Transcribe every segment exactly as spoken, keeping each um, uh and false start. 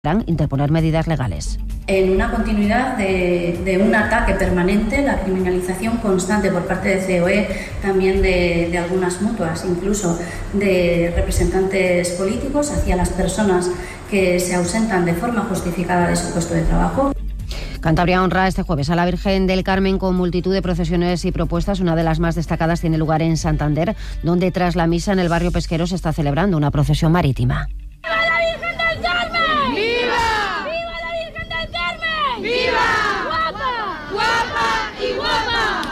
interponer medidas legales. En una continuidad de, de un ataque permanente, la criminalización constante por parte de C O E, también de, de algunas mutuas, incluso de representantes políticos hacia las personas que se ausentan de forma justificada de su puesto de trabajo. Cantabria honra este jueves a la Virgen del Carmen con multitud de procesiones y propuestas. Una de las más destacadas tiene lugar en Santander, donde tras la misa en el barrio pesquero se está celebrando una procesión marítima. ¡Viva la Virgen del Carmen! ¡Viva! ¡Viva la Virgen del Carmen! ¡Viva! ¡Guapa! ¡Guapa y guapa!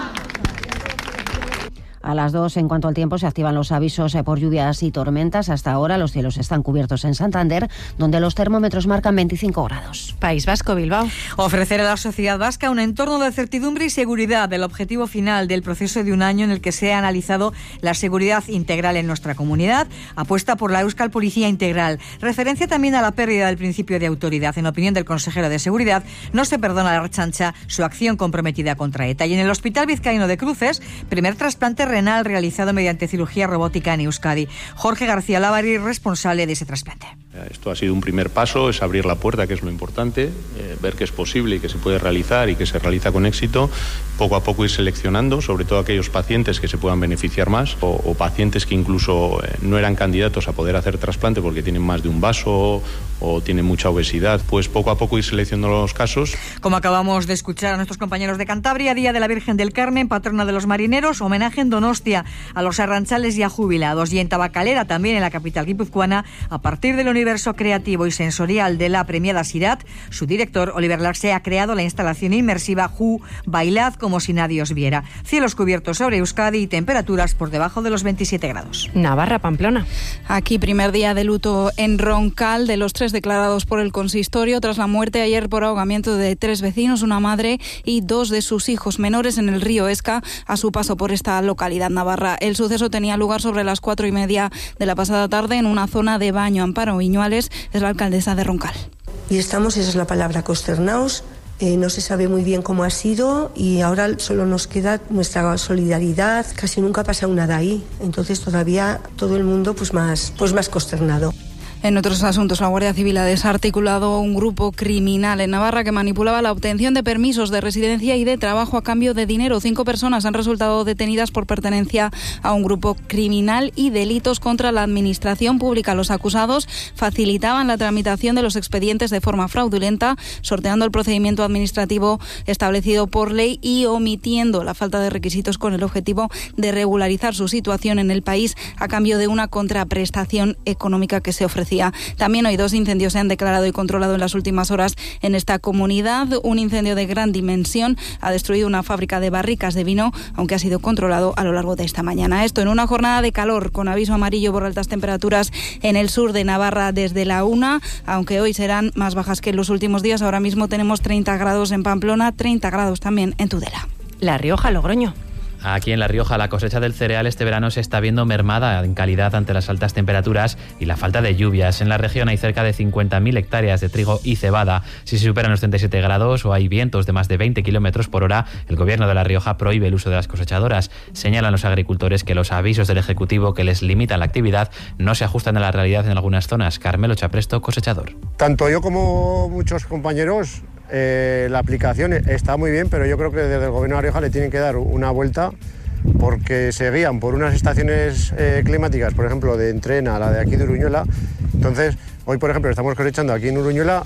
A las dos, en cuanto al tiempo, se activan los avisos por lluvias y tormentas. Hasta ahora los cielos están cubiertos en Santander, donde los termómetros marcan veinticinco grados. País Vasco, Bilbao. Ofrecer a la sociedad vasca un entorno de certidumbre y seguridad, el objetivo final del proceso de un año en el que se ha analizado la seguridad integral en nuestra comunidad. Apuesta por la Euskal Policía Integral. Referencia también a la pérdida del principio de autoridad. En opinión del consejero de Seguridad, no se perdona a la Ertzaintza su acción comprometida contra ETA. Y en el Hospital Vizcaíno de Cruces, primer trasplante renal realizado mediante cirugía robótica en Euskadi. Jorge García Lávari, responsable de ese trasplante. Esto ha sido un primer paso, es abrir la puerta, que es lo importante, eh, ver que es posible y que se puede realizar y que se realiza con éxito, poco a poco ir seleccionando, sobre todo aquellos pacientes que se puedan beneficiar más o, o pacientes que incluso eh, no eran candidatos a poder hacer trasplante porque tienen más de un vaso o tienen mucha obesidad, pues poco a poco ir seleccionando los casos. Como acabamos de escuchar a nuestros compañeros de Cantabria, Día de la Virgen del Carmen, patrona de los marineros, homenaje en Donostia a los arranchales ya jubilados, y en Tabacalera, también en la capital guipuzcoana, a partir del universo creativo y sensorial de la premiada Sirat, su director, Oliver Larse, ha creado la instalación inmersiva Ju, Bailad como si nadie os viera. Cielos cubiertos sobre Euskadi y temperaturas por debajo de los veintisiete grados. Navarra, Pamplona. Aquí primer día de luto en Roncal, de los tres declarados por el consistorio tras la muerte ayer por ahogamiento de tres vecinos, una madre y dos de sus hijos menores en el río Esca a su paso por esta localidad navarra. El suceso tenía lugar sobre las cuatro y media de la pasada tarde en una zona de baño. Amparo Viñuales es la alcaldesa de Roncal. Y estamos, esa es la palabra, consternados. Eh, no se sabe muy bien cómo ha sido y ahora solo nos queda nuestra solidaridad. Casi nunca ha pasado nada ahí, entonces todavía todo el mundo pues más, pues más consternado. En otros asuntos, la Guardia Civil ha desarticulado un grupo criminal en Navarra que manipulaba la obtención de permisos de residencia y de trabajo a cambio de dinero. Cinco personas han resultado detenidas por pertenencia a un grupo criminal y delitos contra la administración pública. Los acusados facilitaban la tramitación de los expedientes de forma fraudulenta, sorteando el procedimiento administrativo establecido por ley y omitiendo la falta de requisitos con el objetivo de regularizar su situación en el país a cambio de una contraprestación económica que se ofrecía. También hoy dos incendios se han declarado y controlado en las últimas horas en esta comunidad. Un incendio de gran dimensión ha destruido una fábrica de barricas de vino, aunque ha sido controlado a lo largo de esta mañana. Esto en una jornada de calor, con aviso amarillo por altas temperaturas en el sur de Navarra desde la una, aunque hoy serán más bajas que en los últimos días. Ahora mismo tenemos treinta grados en Pamplona, treinta grados también en Tudela. La Rioja, Logroño. Aquí en La Rioja la cosecha del cereal este verano se está viendo mermada en calidad ante las altas temperaturas y la falta de lluvias. En la región hay cerca de cincuenta mil hectáreas de trigo y cebada. Si se superan los treinta y siete grados o hay vientos de más de veinte kilómetros por hora, el gobierno de La Rioja prohíbe el uso de las cosechadoras. Señalan los agricultores que los avisos del Ejecutivo que les limitan la actividad no se ajustan a la realidad en algunas zonas. Carmelo Chapresto, cosechador. Tanto yo como muchos compañeros, eh, la aplicación está muy bien, pero yo creo que desde el gobierno de La Rioja le tienen que dar una vuelta, porque se guían por unas estaciones eh, climáticas, por ejemplo, de Entrena, la de aquí de Uruñuela. Entonces, hoy, por ejemplo, estamos cosechando aquí en Uruñuela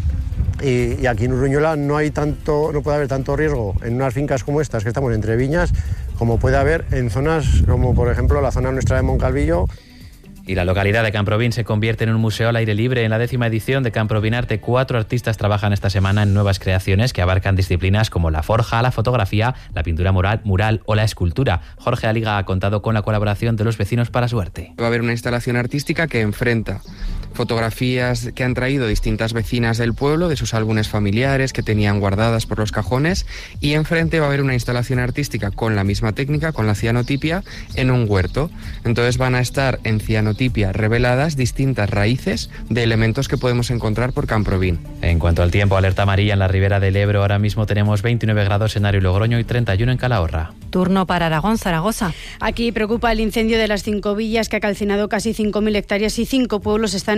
y, y aquí en Uruñuela no hay tanto, no puede haber tanto riesgo en unas fincas como estas, que estamos entre viñas, como puede haber en zonas como, por ejemplo, la zona nuestra de Moncalvillo. Y la localidad de Camprovin se convierte en un museo al aire libre. En la décima edición de Camprovin Arte, cuatro artistas trabajan esta semana en nuevas creaciones que abarcan disciplinas como la forja, la fotografía, la pintura mural, mural o la escultura. Jorge Aliga ha contado con la colaboración de los vecinos para su arte. Va a haber una instalación artística que enfrenta fotografías que han traído distintas vecinas del pueblo, de sus álbumes familiares que tenían guardadas por los cajones, y enfrente va a haber una instalación artística con la misma técnica, con la cianotipia, en un huerto. Entonces van a estar en cianotipia reveladas distintas raíces de elementos que podemos encontrar por Camprovin. En cuanto al tiempo, alerta amarilla en la ribera del Ebro. Ahora mismo tenemos veintinueve grados en Ario y Logroño y treinta y uno en Calahorra. Turno para Aragón, Zaragoza. Aquí preocupa el incendio de las Cinco Villas que ha calcinado casi cinco mil hectáreas y cinco pueblos están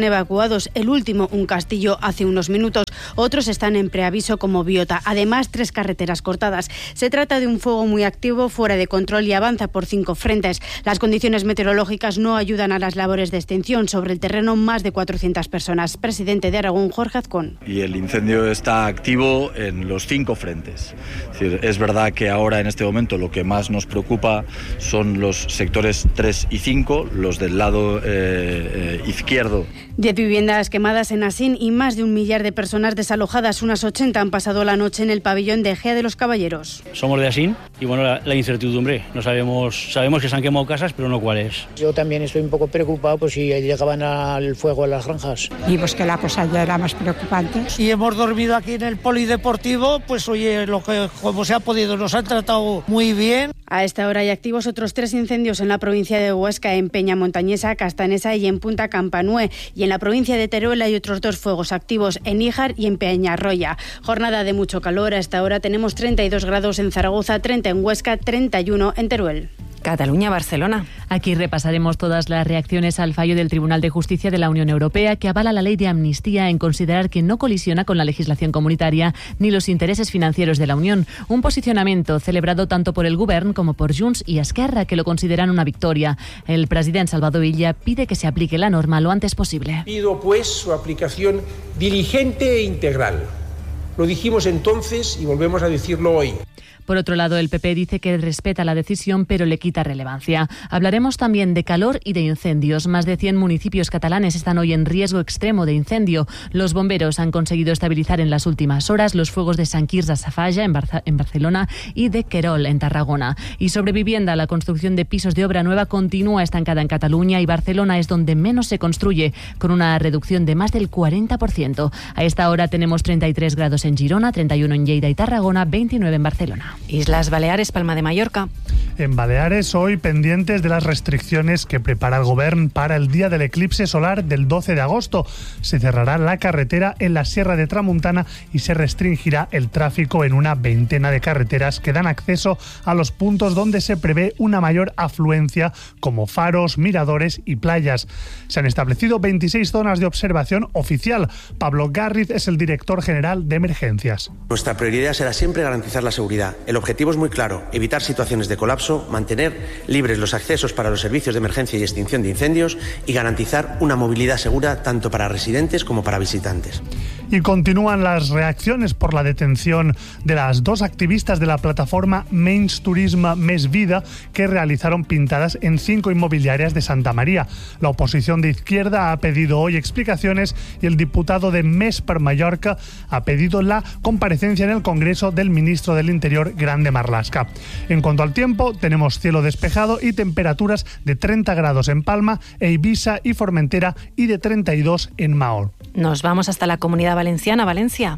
evacuados, el último, un castillo, hace unos minutos. Otros están en preaviso como Biota. Además, tres carreteras cortadas. Se trata de un fuego muy activo, fuera de control y avanza por cinco frentes. Las condiciones meteorológicas no ayudan a las labores de extinción. Sobre el terreno, más de cuatrocientas personas. Presidente de Aragón, Jorge Azcón. Y el incendio está activo en los cinco frentes. Es decir, es verdad que ahora en este momento lo que más nos preocupa son los sectores tres y cinco, los del lado eh, eh, izquierdo. Diez viviendas quemadas en Asín y más de un millar de personas desalojadas. Unas ochenta han pasado la noche en el pabellón de Egea de los Caballeros. Somos de Asín y bueno, la, la incertidumbre. No sabemos, sabemos que se han quemado casas, pero no cuáles. Yo también estoy un poco preocupado pues si llegaban al fuego a las granjas. Y pues que la cosa ya era más preocupante. Y hemos dormido aquí en el polideportivo, pues oye, lo que como se ha podido, nos han tratado muy bien. A esta hora hay activos otros tres incendios en la provincia de Huesca, en Peña Montañesa, Castanesa y en Punta Campanue. Y en la provincia de Teruel hay otros dos fuegos activos, en Níjar y en Peñarroya. Jornada de mucho calor. A esta hora tenemos treinta y dos grados en Zaragoza, treinta en Huesca, treinta y uno en Teruel. Cataluña, Barcelona. Aquí repasaremos todas las reacciones al fallo del Tribunal de Justicia de la Unión Europea que avala la ley de amnistía en considerar que no colisiona con la legislación comunitaria ni los intereses financieros de la Unión. Un posicionamiento celebrado tanto por el Govern como por Junts y Esquerra, que lo consideran una victoria. El presidente Salvador Illa pide que se aplique la norma lo antes posible. Pido pues su aplicación diligente e integral. Lo dijimos entonces y volvemos a decirlo hoy. Por otro lado, el P P dice que respeta la decisión, pero le quita relevancia. Hablaremos también de calor y de incendios. Más de cien municipios catalanes están hoy en riesgo extremo de incendio. Los bomberos han conseguido estabilizar en las últimas horas los fuegos de Sant Quirze Safaja, en, Barza- en Barcelona, y de Querol, en Tarragona. Y sobre vivienda, la construcción de pisos de obra nueva continúa estancada en Cataluña y Barcelona es donde menos se construye, con una reducción de más del cuarenta por ciento. A esta hora tenemos treinta y tres grados en Girona, treinta y uno en Lleida y Tarragona, veintinueve en Barcelona. Islas Baleares, Palma de Mallorca. En Baleares, hoy pendientes de las restricciones que prepara el Govern para el día del eclipse solar del doce de agosto. Se cerrará la carretera en la Sierra de Tramuntana y se restringirá el tráfico en una veintena de carreteras que dan acceso a los puntos donde se prevé una mayor afluencia, como faros, miradores y playas. Se han establecido veintiséis zonas de observación oficial. Pablo Garriz es el director general de emergencias. Nuestra prioridad será siempre garantizar la seguridad. El objetivo es muy claro: evitar situaciones de colapso, mantener libres los accesos para los servicios de emergencia y extinción de incendios y garantizar una movilidad segura tanto para residentes como para visitantes. Y continúan las reacciones por la detención de las dos activistas de la plataforma Menys Turisme Més Vida que realizaron pintadas en cinco inmobiliarias de Santa María. La oposición de izquierda ha pedido hoy explicaciones y el diputado de Més per Mallorca ha pedido la comparecencia en el Congreso del ministro del Interior, Grande Marlaska. En cuanto al tiempo, tenemos cielo despejado y temperaturas de treinta grados en Palma, e Ibiza y Formentera y de treinta y dos en Mahón. Nos vamos hasta la Comunidad Valenciana, Valencia.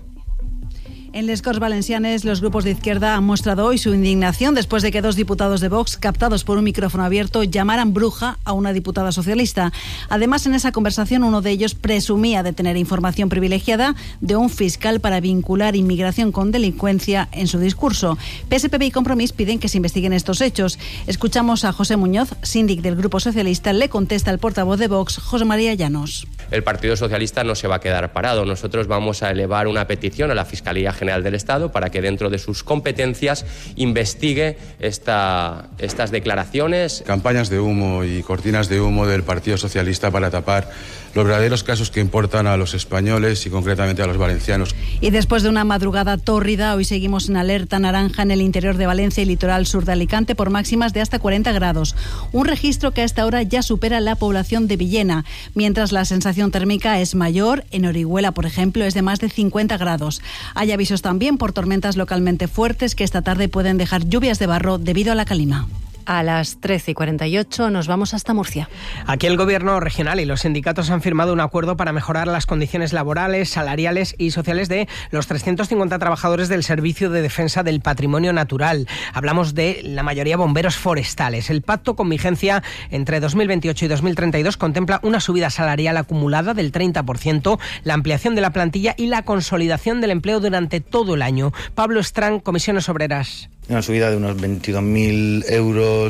En les Corts Valencianes, los grupos de izquierda han mostrado hoy su indignación después de que dos diputados de Vox, captados por un micrófono abierto, llamaran bruja a una diputada socialista. Además, en esa conversación, uno de ellos presumía de tener información privilegiada de un fiscal para vincular inmigración con delincuencia en su discurso. P S P B y Compromís piden que se investiguen estos hechos. Escuchamos a José Muñoz, síndic del Grupo Socialista. Le contesta el portavoz de Vox, José María Llanos. El Partido Socialista no se va a quedar parado. Nosotros vamos a elevar una petición a la Fiscalía General del Estado para que dentro de sus competencias investigue esta, estas declaraciones. Campañas de humo y cortinas de humo del Partido Socialista para tapar los verdaderos casos que importan a los españoles y concretamente a los valencianos. Y después de una madrugada tórrida, hoy seguimos en alerta naranja en el interior de Valencia y litoral sur de Alicante por máximas de hasta cuarenta grados. Un registro que a esta hora ya supera la población de Villena, mientras la sensación térmica es mayor. En Orihuela, por ejemplo, es de más de cincuenta grados. Hay avisos también por tormentas localmente fuertes que esta tarde pueden dejar lluvias de barro debido a la calima. A las trece y cuarenta y ocho nos vamos hasta Murcia. Aquí el Gobierno regional y los sindicatos han firmado un acuerdo para mejorar las condiciones laborales, salariales y sociales de los trescientos cincuenta trabajadores del Servicio de Defensa del Patrimonio Natural. Hablamos de la mayoría bomberos forestales. El pacto con vigencia entre dos mil veintiocho y dos mil treinta y dos contempla una subida salarial acumulada del treinta por ciento, la ampliación de la plantilla y la consolidación del empleo durante todo el año. Pablo Estrán, Comisiones Obreras. Una subida de unos veintidós mil euros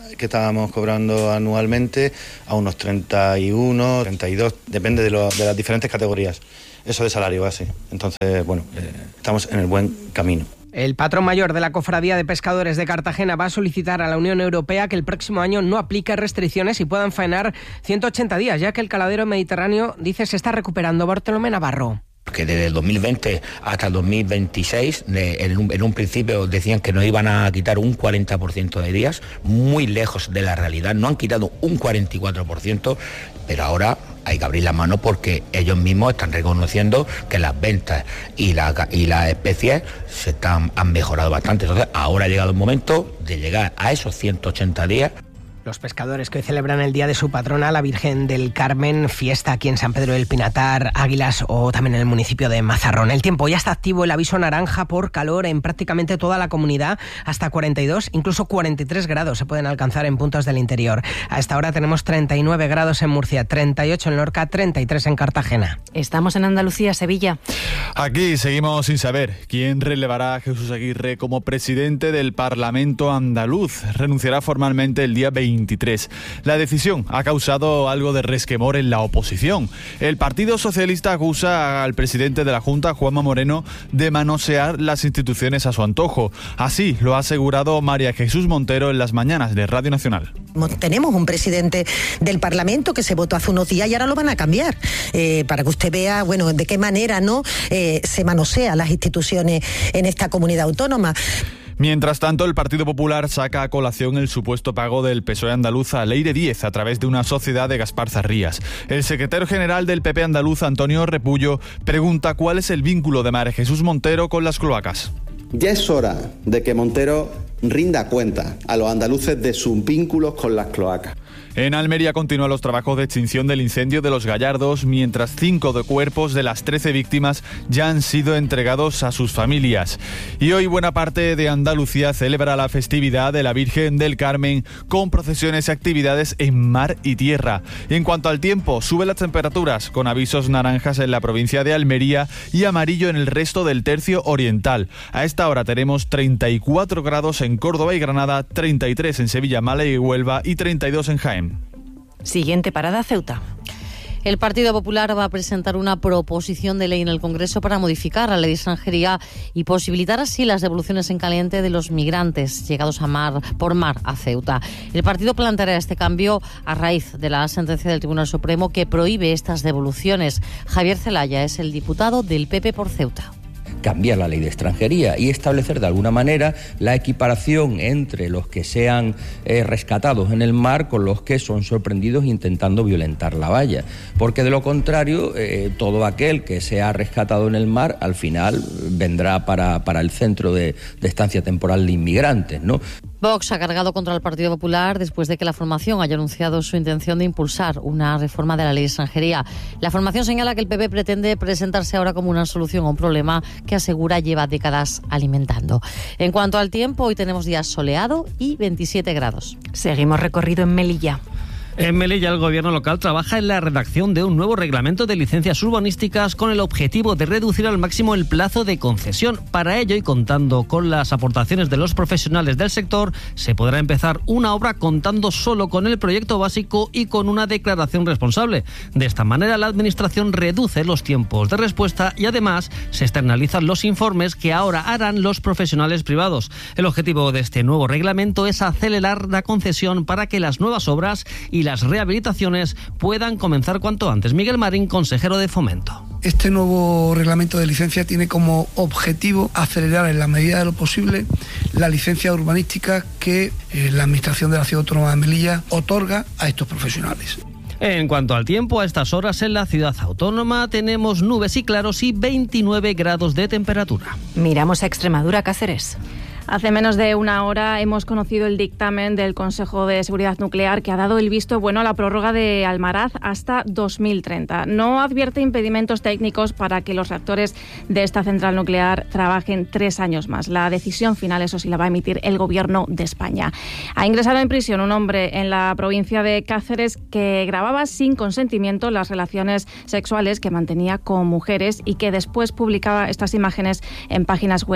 que estábamos cobrando anualmente a unos treinta y uno, treinta y dos, depende de, lo, de las diferentes categorías. Eso de salario base. Entonces, bueno, eh, estamos en el buen camino. El patrón mayor de la Cofradía de Pescadores de Cartagena va a solicitar a la Unión Europea que el próximo año no aplique restricciones y puedan faenar ciento ochenta días, ya que el caladero mediterráneo, dice, se está recuperando. Bartolomé Navarro. Que desde el dos mil veinte hasta el dos mil veintiséis, en un, en un principio decían que nos iban a quitar un cuarenta por ciento de días, muy lejos de la realidad, no han quitado un cuarenta y cuatro por ciento, pero ahora hay que abrir la mano porque ellos mismos están reconociendo que las ventas y, la, y las especies se están, han mejorado bastante. Entonces ahora ha llegado el momento de llegar a esos ciento ochenta días. Los pescadores que hoy celebran el día de su patrona, la Virgen del Carmen, fiesta aquí en San Pedro del Pinatar, Águilas o también en el municipio de Mazarrón. El tiempo, ya está activo el aviso naranja por calor en prácticamente toda la comunidad, hasta cuarenta y dos, incluso cuarenta y tres grados se pueden alcanzar en puntos del interior. A esta hora tenemos treinta y nueve grados en Murcia, treinta y ocho en Lorca, treinta y tres en Cartagena. Estamos en Andalucía, Sevilla. Aquí seguimos sin saber quién relevará a Jesús Aguirre como presidente del Parlamento andaluz. Renunciará formalmente el día veintitrés. La decisión ha causado algo de resquemor en la oposición. El Partido Socialista acusa al presidente de la Junta, Juanma Moreno, de manosear las instituciones a su antojo. Así lo ha asegurado María Jesús Montero en las mañanas de Radio Nacional. Tenemos un presidente del Parlamento que se votó hace unos días y ahora lo van a cambiar, eh, para que usted vea, bueno, de qué manera no eh, se manosea las instituciones en esta comunidad autónoma. Mientras tanto, el Partido Popular saca a colación el supuesto pago del P S O E andaluz a Leire Díez a través de una sociedad de Gaspar Zarrías. El secretario general del P P andaluz, Antonio Repullo, pregunta cuál es el vínculo de María Jesús Montero con las cloacas. Ya es hora de que Montero rinda cuenta a los andaluces de sus vínculos con las cloacas. En Almería continúan los trabajos de extinción del incendio de Los Gallardos, mientras cinco de cuerpos de las trece víctimas ya han sido entregados a sus familias. Y hoy buena parte de Andalucía celebra la festividad de la Virgen del Carmen con procesiones y actividades en mar y tierra. Y en cuanto al tiempo, suben las temperaturas con avisos naranjas en la provincia de Almería y amarillo en el resto del tercio oriental. A esta hora tenemos treinta y cuatro grados en Córdoba y Granada, treinta y tres en Sevilla, Málaga y Huelva y treinta y dos en Jaén. Siguiente parada, Ceuta. El Partido Popular va a presentar una proposición de ley en el Congreso para modificar la ley de extranjería y posibilitar así las devoluciones en caliente de los migrantes llegados a mar, por mar a Ceuta. El partido planteará este cambio a raíz de la sentencia del Tribunal Supremo que prohíbe estas devoluciones. Javier Zelaya es el diputado del P P por Ceuta. Cambiar la ley de extranjería y establecer de alguna manera la equiparación entre los que sean eh, rescatados en el mar con los que son sorprendidos intentando violentar la valla. Porque de lo contrario, eh, todo aquel que sea rescatado en el mar al final vendrá para, para el centro de, de estancia temporal de inmigrantes, ¿no? Vox ha cargado contra el Partido Popular después de que la formación haya anunciado su intención de impulsar una reforma de la ley de extranjería. La formación señala que el P P pretende presentarse ahora como una solución a un problema que asegura lleva décadas alimentando. En cuanto al tiempo, hoy tenemos día soleado y veintisiete grados. Seguimos recorrido en Melilla. En Melilla, el gobierno local trabaja en la redacción de un nuevo reglamento de licencias urbanísticas con el objetivo de reducir al máximo el plazo de concesión. Para ello, y contando con las aportaciones de los profesionales del sector, se podrá empezar una obra contando solo con el proyecto básico y con una declaración responsable. De esta manera, la Administración reduce los tiempos de respuesta y además se externalizan los informes que ahora harán los profesionales privados. El objetivo de este nuevo reglamento es acelerar la concesión para que las nuevas obras y las rehabilitaciones puedan comenzar cuanto antes. Miguel Marín, consejero de Fomento. Este nuevo reglamento de licencia tiene como objetivo acelerar en la medida de lo posible la licencia urbanística que eh, la Administración de la Ciudad Autónoma de Melilla otorga a estos profesionales. En cuanto al tiempo, a estas horas en la ciudad autónoma tenemos nubes y claros y veintinueve grados de temperatura. Miramos a Extremadura, Cáceres. Hace menos de una hora hemos conocido el dictamen del Consejo de Seguridad Nuclear que ha dado el visto bueno a la prórroga de Almaraz hasta dos mil treinta. No advierte impedimentos técnicos para que los reactores de esta central nuclear trabajen tres años más. La decisión final, eso sí, la va a emitir el Gobierno de España. Ha ingresado en prisión un hombre en la provincia de Cáceres que grababa sin consentimiento las relaciones sexuales que mantenía con mujeres y que después publicaba estas imágenes en páginas web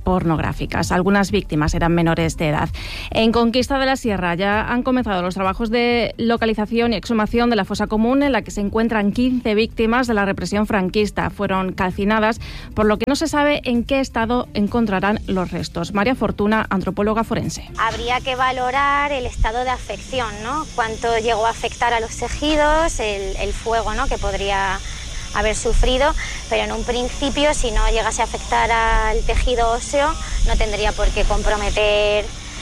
pornográficas. Algunas víctimas eran menores de edad. En Conquista de la Sierra ya han comenzado los trabajos de localización y exhumación de la fosa común en la que se encuentran quince víctimas de la represión franquista. Fueron calcinadas, por lo que no se sabe en qué estado encontrarán los restos. María Fortuna, antropóloga forense. Habría que valorar el estado de afección, ¿no? Cuánto llegó a afectar a los tejidos, el, el fuego, ¿no?, que podría haber sufrido, pero en un principio, si no llegase a afectar al tejido óseo, no tendría por qué comprometer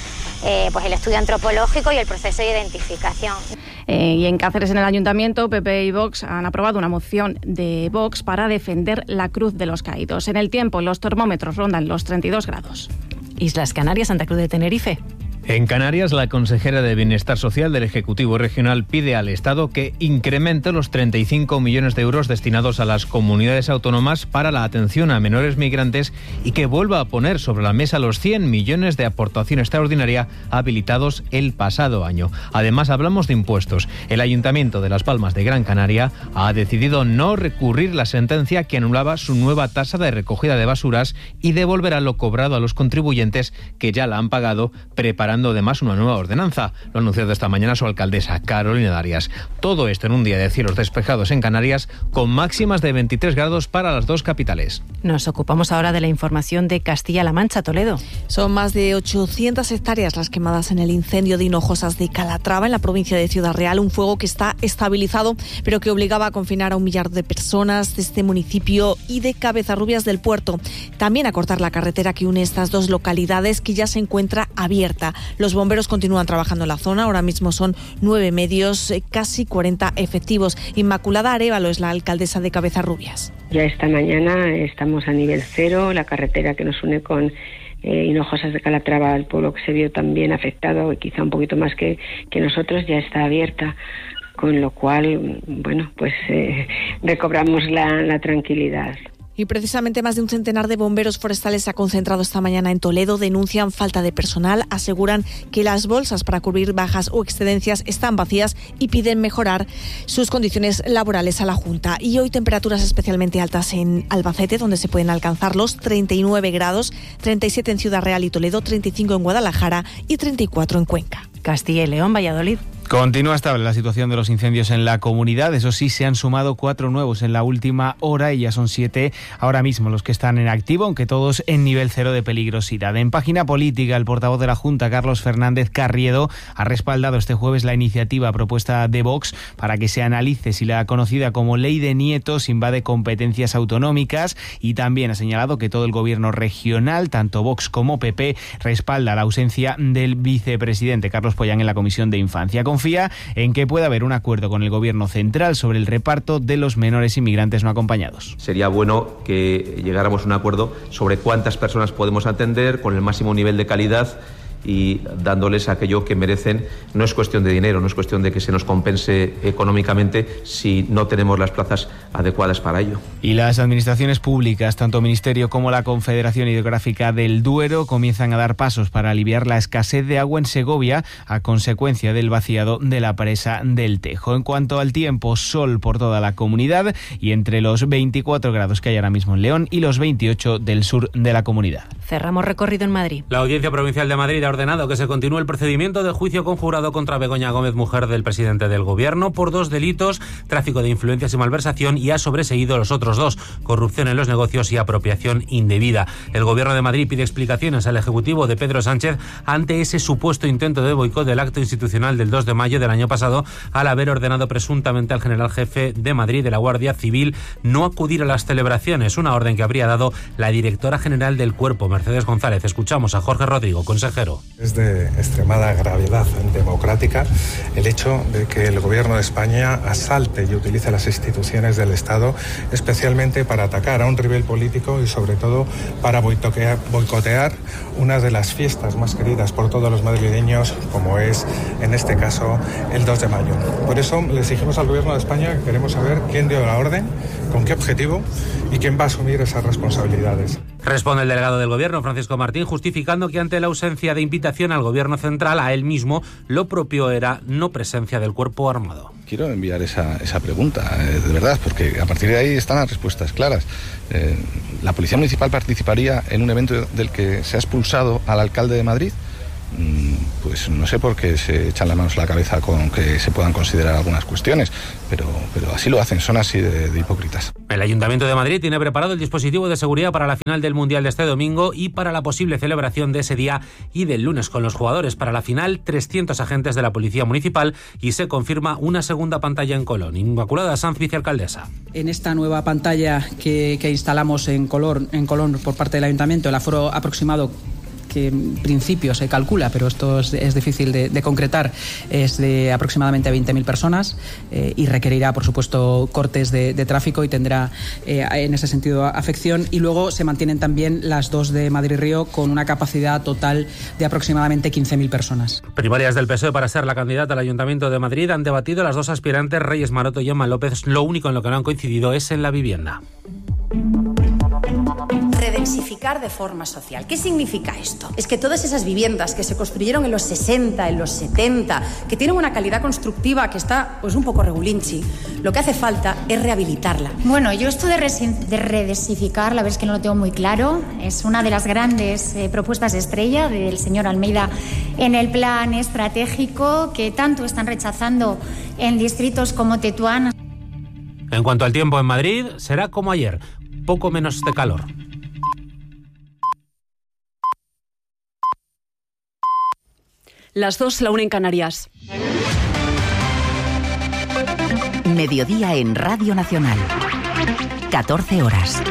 eh, pues el estudio antropológico y el proceso de identificación. Eh, y en Cáceres, en el Ayuntamiento, P P y Vox han aprobado una moción de Vox para defender la Cruz de los Caídos. En el tiempo, los termómetros rondan los treinta y dos grados. Islas Canarias, Santa Cruz de Tenerife. En Canarias, la consejera de Bienestar Social del Ejecutivo Regional pide al Estado que incremente los treinta y cinco millones de euros destinados a las comunidades autónomas para la atención a menores migrantes y que vuelva a poner sobre la mesa los cien millones de aportación extraordinaria habilitados el pasado año. Además, hablamos de impuestos. El Ayuntamiento de Las Palmas de Gran Canaria ha decidido no recurrir la sentencia que anulaba su nueva tasa de recogida de basuras y devolverá lo cobrado a los contribuyentes que ya la han pagado, preparando además una nueva ordenanza. Lo ha anunciado esta mañana su alcaldesa, Carolina Darias. Todo esto en un día de cielos despejados en Canarias, con máximas de veintitrés grados para las dos capitales. Nos ocupamos ahora de la información de Castilla-La Mancha, Toledo. Son más de ochocientas hectáreas las quemadas en el incendio de Hinojosas de Calatrava, en la provincia de Ciudad Real. Un fuego que está estabilizado, pero que obligaba a confinar a un millar de personas de este municipio y de Cabezarrubias del Puerto. También a cortar la carretera que une estas dos localidades, que ya se encuentra abierta. Los bomberos continúan trabajando en la zona. Ahora mismo son nueve medios, eh, casi cuarenta efectivos. Inmaculada Arévalo es la alcaldesa de Cabezarrubias. Ya esta mañana estamos a nivel cero. La carretera que nos une con eh, Hinojosas de Calatrava, el pueblo que se vio también afectado, quizá un poquito más que, que nosotros, ya está abierta. Con lo cual, bueno, pues eh, recobramos la, la tranquilidad. Y precisamente más de un centenar de bomberos forestales se ha concentrado esta mañana en Toledo. Denuncian falta de personal, aseguran que las bolsas para cubrir bajas o excedencias están vacías y piden mejorar sus condiciones laborales a la Junta. Y hoy temperaturas especialmente altas en Albacete, donde se pueden alcanzar los treinta y nueve grados, treinta y siete en Ciudad Real y Toledo, treinta y cinco en Guadalajara y treinta y cuatro en Cuenca. Castilla y León, Valladolid. Continúa estable la situación de los incendios en la comunidad. Eso sí, se han sumado cuatro nuevos en la última hora y ya son siete ahora mismo los que están en activo, aunque todos en nivel cero de peligrosidad. En página política, el portavoz de la Junta, Carlos Fernández Carriedo, ha respaldado este jueves la iniciativa propuesta de Vox para que se analice si la conocida como Ley de Nietos invade competencias autonómicas, y también ha señalado que todo el gobierno regional, tanto Vox como P P, respalda la ausencia del vicepresidente Carlos Pollán en la Comisión de Infancia. Confía en que pueda haber un acuerdo con el gobierno central sobre el reparto de los menores inmigrantes no acompañados. Sería bueno que llegáramos a un acuerdo sobre cuántas personas podemos atender con el máximo nivel de calidad y dándoles aquello que merecen. No es cuestión de dinero, no es cuestión de que se nos compense económicamente si no tenemos las plazas adecuadas para ello. Y las administraciones públicas, tanto el Ministerio como la Confederación Hidrográfica del Duero, comienzan a dar pasos para aliviar la escasez de agua en Segovia a consecuencia del vaciado de la presa del Tejo. En cuanto al tiempo, sol por toda la comunidad y entre los veinticuatro grados que hay ahora mismo en León y los veintiocho del sur de la comunidad. Cerramos recorrido en Madrid. La Audiencia Provincial de Madrid ha ordenado que se continúe el procedimiento de juicio conjurado contra Begoña Gómez, mujer del presidente del Gobierno, por dos delitos: tráfico de influencias y malversación, y ha sobreseído los otros dos: corrupción en los negocios y apropiación indebida. El Gobierno de Madrid pide explicaciones al Ejecutivo de Pedro Sánchez ante ese supuesto intento de boicot del acto institucional del dos de mayo del año pasado, al haber ordenado presuntamente al general jefe de Madrid de la Guardia Civil no acudir a las celebraciones, una orden que habría dado la directora general del Cuerpo, Mercedes González. Escuchamos a Jorge Rodrigo, consejero. Es de extremada gravedad democrática el hecho de que el Gobierno de España asalte y utilice las instituciones del Estado especialmente para atacar a un rival político y sobre todo para boicotear, boicotear una de las fiestas más queridas por todos los madrileños, como es en este caso el dos de mayo. Por eso le exigimos al Gobierno de España que queremos saber quién dio la orden, con qué objetivo y quién va a asumir esas responsabilidades. Responde el delegado del Gobierno, Francisco Martín, justificando que ante la ausencia de invitación al Gobierno central, a él mismo, lo propio era no presencia del cuerpo armado. Quiero enviar esa, esa pregunta, eh, de verdad, porque a partir de ahí están las respuestas claras. Eh, ¿La Policía Municipal participaría en un evento del que se ha expulsado al alcalde de Madrid? Pues no sé por qué se echan las manos a la cabeza con que se puedan considerar algunas cuestiones, pero, pero así lo hacen, son así de, de hipócritas. El Ayuntamiento de Madrid tiene preparado el dispositivo de seguridad para la final del Mundial de este domingo y para la posible celebración de ese día y del lunes con los jugadores. Para la final, trescientos agentes de la Policía Municipal y se confirma una segunda pantalla en Colón. Inmaculada Sanz, vicealcaldesa. En esta nueva pantalla que, que instalamos en Colón, en Colón por parte del Ayuntamiento, el aforo aproximado que en principio se calcula, pero esto es, es difícil de, de concretar, es de aproximadamente veinte mil personas eh, y requerirá, por supuesto, cortes de, de tráfico y tendrá eh, en ese sentido afección. Y luego se mantienen también las dos de Madrid-Río con una capacidad total de aproximadamente quince mil personas. Primarias del P S O E para ser la candidata al Ayuntamiento de Madrid. Han debatido las dos aspirantes, Reyes Maroto y Emma López. Lo único en lo que no han coincidido es en la vivienda. Redensificar de forma social. ¿Qué significa esto? Es que todas esas viviendas que se construyeron en los sesenta, en los setenta, que tienen una calidad constructiva que está pues un poco regulinchi, lo que hace falta es rehabilitarla. Bueno, yo esto de, de redensificar, la verdad es que no lo tengo muy claro. Es una de las grandes eh, propuestas de estrella del señor Almeida en el plan estratégico que tanto están rechazando en distritos como Tetuán. En cuanto al tiempo en Madrid, será como ayer, poco menos de calor. Las dos, la una en Canarias. Mediodía en Radio Nacional. catorce horas.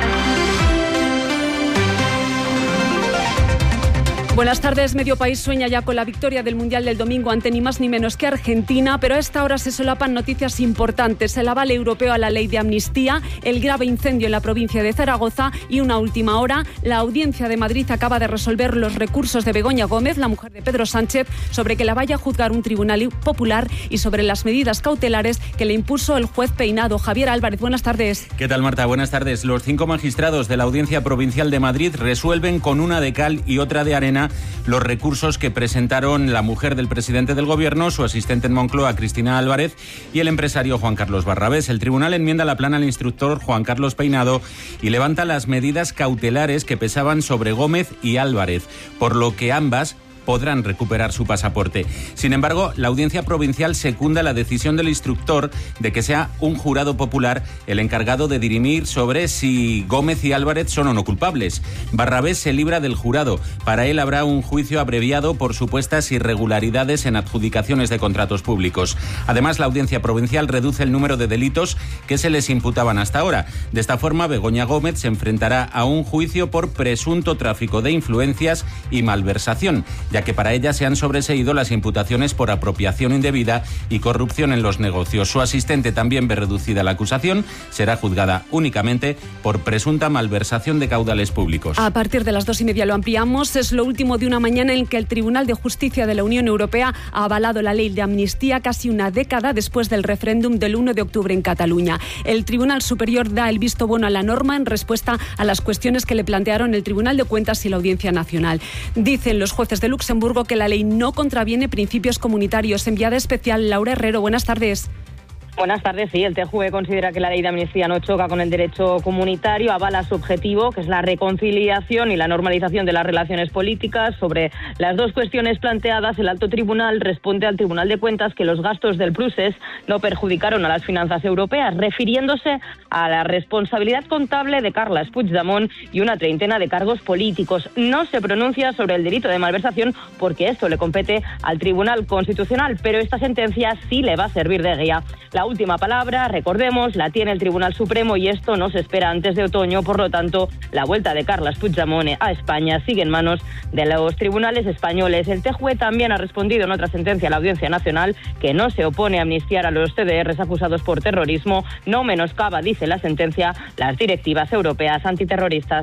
Buenas tardes. Medio país sueña ya con la victoria del Mundial del domingo ante ni más ni menos que Argentina, pero a esta hora se solapan noticias importantes. El aval europeo a la ley de amnistía, el grave incendio en la provincia de Zaragoza y una última hora, la Audiencia de Madrid acaba de resolver los recursos de Begoña Gómez, la mujer de Pedro Sánchez, sobre que la vaya a juzgar un tribunal popular y sobre las medidas cautelares que le impuso el juez Peinado. Javier Álvarez, buenas tardes. ¿Qué tal, Marta? Buenas tardes. Los cinco magistrados de la Audiencia Provincial de Madrid resuelven con una de cal y otra de arena los recursos que presentaron la mujer del presidente del Gobierno, su asistente en Moncloa, Cristina Álvarez, y el empresario Juan Carlos Barrabés. El tribunal enmienda la plana al instructor Juan Carlos Peinado y levanta las medidas cautelares que pesaban sobre Gómez y Álvarez, por lo que ambas podrán recuperar su pasaporte. Sin embargo, la Audiencia Provincial secunda la decisión del instructor de que sea un jurado popular el encargado de dirimir sobre si Gómez y Álvarez son o no culpables. Barrabés se libra del jurado. Para él habrá un juicio abreviado por supuestas irregularidades en adjudicaciones de contratos públicos. Además, la Audiencia Provincial reduce el número de delitos que se les imputaban hasta ahora. De esta forma, Begoña Gómez se enfrentará a un juicio por presunto tráfico de influencias y malversación, ya que para ella se han sobreseído las imputaciones por apropiación indebida y corrupción en los negocios. Su asistente también ve reducida la acusación, será juzgada únicamente por presunta malversación de caudales públicos. A partir de las dos y media lo ampliamos. Es lo último de una mañana en que el Tribunal de Justicia de la Unión Europea ha avalado la ley de amnistía casi una década después del referéndum del uno de octubre en Cataluña. El Tribunal Superior da el visto bueno a la norma en respuesta a las cuestiones que le plantearon el Tribunal de Cuentas y la Audiencia Nacional. Dicen los jueces de Luxemburgo que la ley no contraviene principios comunitarios. Enviada especial Laura Herrero, buenas tardes. Buenas tardes. Sí, el T J U E considera que la ley de amnistía no choca con el derecho comunitario, avala su objetivo, que es la reconciliación y la normalización de las relaciones políticas. Sobre las dos cuestiones planteadas, el alto tribunal responde al Tribunal de Cuentas que los gastos del Prusés no perjudicaron a las finanzas europeas, refiriéndose a la responsabilidad contable de Carles Puigdemont y una treintena de cargos políticos. No se pronuncia sobre el delito de malversación porque esto le compete al Tribunal Constitucional, pero esta sentencia sí le va a servir de guía. La última palabra, recordemos, la tiene el Tribunal Supremo y esto no se espera antes de otoño. Por lo tanto, la vuelta de Carles Puigdemont a España sigue en manos de los tribunales españoles. El T J U E también ha respondido en otra sentencia a la Audiencia Nacional que no se opone a amnistiar a los C D Rs acusados por terrorismo. No menoscaba, dice la sentencia, las directivas europeas antiterroristas.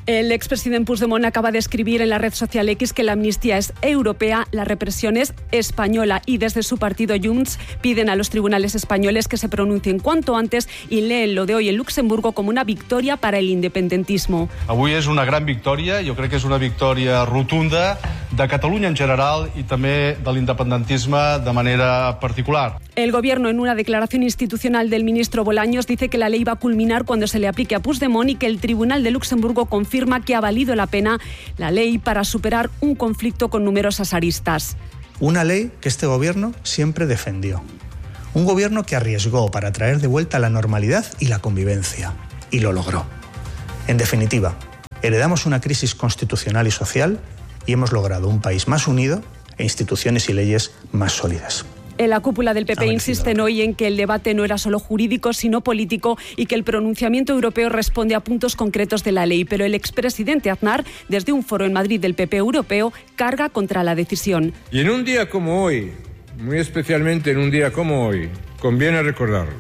El expresidente Puigdemont acaba de escribir en la red social X que la amnistía es europea, la represión es española, y desde su partido Junts piden a los tribunales españoles que se pronuncien cuanto antes y leen lo de hoy en Luxemburgo como una victoria para el independentismo. Avui és una gran victòria, jo crec que és una victòria rotunda de Catalunya en general i també de l'independentisme de manera particular. El Gobierno, en una declaración institucional del ministro Bolaños, dice que la ley va a culminar cuando se le aplique a Puigdemont y que el Tribunal de Luxemburgo confirma que ha valido la pena la ley para superar un conflicto con numerosas aristas. Una ley que este Gobierno siempre defendió. Un Gobierno que arriesgó para traer de vuelta la normalidad y la convivencia. Y lo logró. En definitiva, heredamos una crisis constitucional y social y hemos logrado un país más unido e instituciones y leyes más sólidas. En la cúpula del P P insisten hoy en que el debate no era solo jurídico, sino político, y que el pronunciamiento europeo responde a puntos concretos de la ley. Pero el expresidente Aznar, desde un foro en Madrid del P P europeo, carga contra la decisión. Y en un día como hoy, muy especialmente en un día como hoy, conviene recordarlo.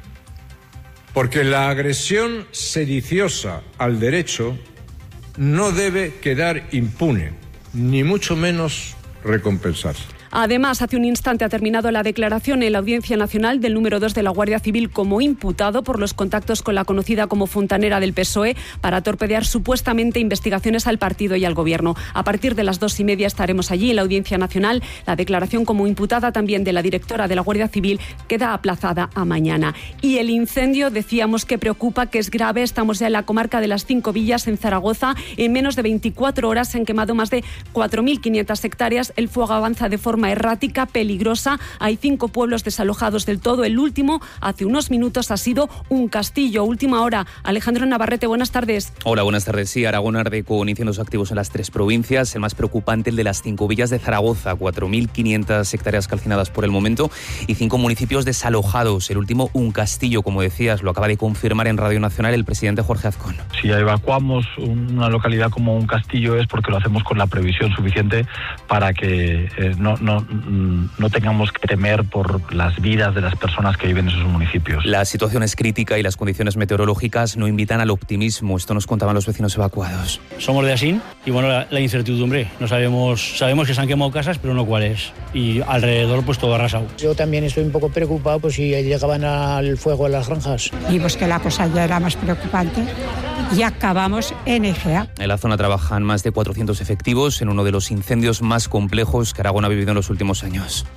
Porque la agresión sediciosa al derecho no debe quedar impune, ni mucho menos recompensarse. Además, hace un instante ha terminado la declaración en la Audiencia Nacional del número dos de la Guardia Civil como imputado por los contactos con la conocida como fontanera del P S O E para torpedear supuestamente investigaciones al partido y al Gobierno. A partir de las dos y media estaremos allí en la Audiencia Nacional. La declaración como imputada también de la directora de la Guardia Civil queda aplazada a mañana. Y el incendio, decíamos que preocupa, que es grave. Estamos ya en la comarca de las Cinco Villas, en Zaragoza. En menos de veinticuatro horas se han quemado más de cuatro mil quinientas hectáreas. El fuego avanza de forma errática, peligrosa. Hay cinco pueblos desalojados del todo. El último, hace unos minutos, ha sido un castillo. Última hora. Alejandro Navarrete, buenas tardes. Hola, buenas tardes. Sí, Aragón arde con incendios activos en las tres provincias. El más preocupante, el de las Cinco Villas de Zaragoza. cuatro mil quinientas hectáreas calcinadas por el momento y cinco municipios desalojados. El último, un castillo, como decías, lo acaba de confirmar en Radio Nacional el presidente Jorge Azcón. Si evacuamos una localidad como un castillo es porque lo hacemos con la previsión suficiente para que eh, no, no no tengamos que temer por las vidas de las personas que viven en esos municipios. La situación es crítica y las condiciones meteorológicas no invitan al optimismo. Esto nos contaban los vecinos evacuados. Somos de Asín y bueno, la, la incertidumbre. No sabemos, sabemos que se han quemado casas, pero no cuáles. Y alrededor pues todo arrasado. Yo también estoy un poco preocupado pues si llegaban al fuego a las granjas. Vimos que la cosa ya era más preocupante y acabamos en Egea. En la zona trabajan más de cuatrocientos efectivos en uno de los incendios más complejos que Aragón ha vivido en los últimos años.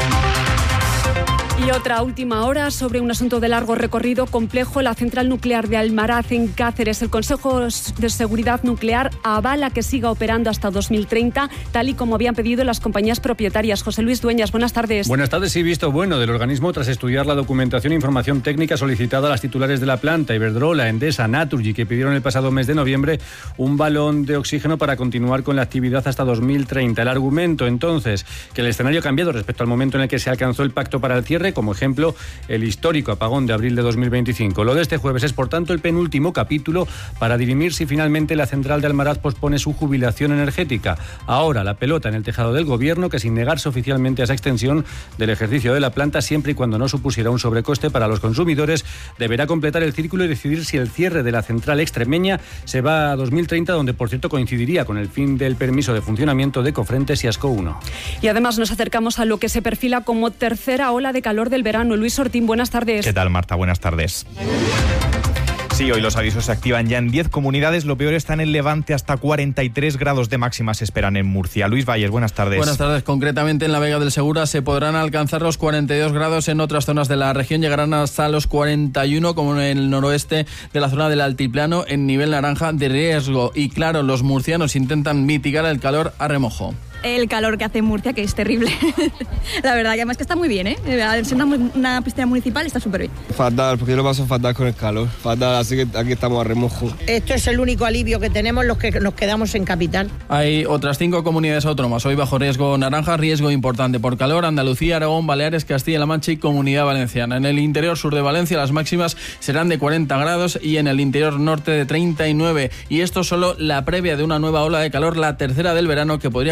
Y otra última hora sobre un asunto de largo recorrido complejo. La central nuclear de Almaraz, en Cáceres. El Consejo de Seguridad Nuclear avala que siga operando hasta dos mil treinta, tal y como habían pedido las compañías propietarias. José Luis Dueñas, buenas tardes. Buenas tardes y visto bueno del organismo tras estudiar la documentación e información técnica solicitada a las titulares de la planta, Iberdrola, Endesa, Naturgy, que pidieron el pasado mes de noviembre un balón de oxígeno para continuar con la actividad hasta dos mil treinta. El argumento, entonces, que el escenario ha cambiado respecto al momento en el que se alcanzó el pacto para el cierre, como ejemplo el histórico apagón de abril de dos mil veinticinco. Lo de este jueves es, por tanto, el penúltimo capítulo para dirimir si finalmente la central de Almaraz pospone su jubilación energética. Ahora la pelota en el tejado del Gobierno, que sin negarse oficialmente a esa extensión del ejercicio de la planta, siempre y cuando no supusiera un sobrecoste para los consumidores, deberá completar el círculo y decidir si el cierre de la central extremeña se va a dos mil treinta, donde por cierto coincidiría con el fin del permiso de funcionamiento de Cofrentes y Asco uno. Y además nos acercamos a lo que se perfila como tercera ola de calor del verano. Luis Ortín, buenas tardes. ¿Qué tal, Marta? Buenas tardes. Sí, hoy los avisos se activan ya en diez comunidades. Lo peor está en el Levante, hasta cuarenta y tres grados de máxima se esperan en Murcia. Luis Valles, buenas tardes. Buenas tardes. Concretamente en la Vega del Segura se podrán alcanzar los cuarenta y dos grados. En otras zonas de la región llegarán hasta los cuarenta y uno, como en el noroeste de la zona del altiplano, en nivel naranja de riesgo. Y claro, los murcianos intentan mitigar el calor a remojo. El calor que hace en Murcia, que es terrible. La verdad, que además que está muy bien, ¿eh? Siendo una, una piscina municipal está súper bien. Fatal, porque yo lo paso fatal con el calor. Fatal, así que aquí estamos a remojo. Esto es el único alivio que tenemos los que nos quedamos en capital. Hay otras cinco comunidades autónomas hoy bajo riesgo naranja, riesgo importante por calor: Andalucía, Aragón, Baleares, Castilla-La Mancha y Comunidad Valenciana. En el interior sur de Valencia las máximas serán de cuarenta grados y en el interior norte de treinta y nueve. Y esto solo la previa de una nueva ola de calor, la tercera del verano, que podría comenzar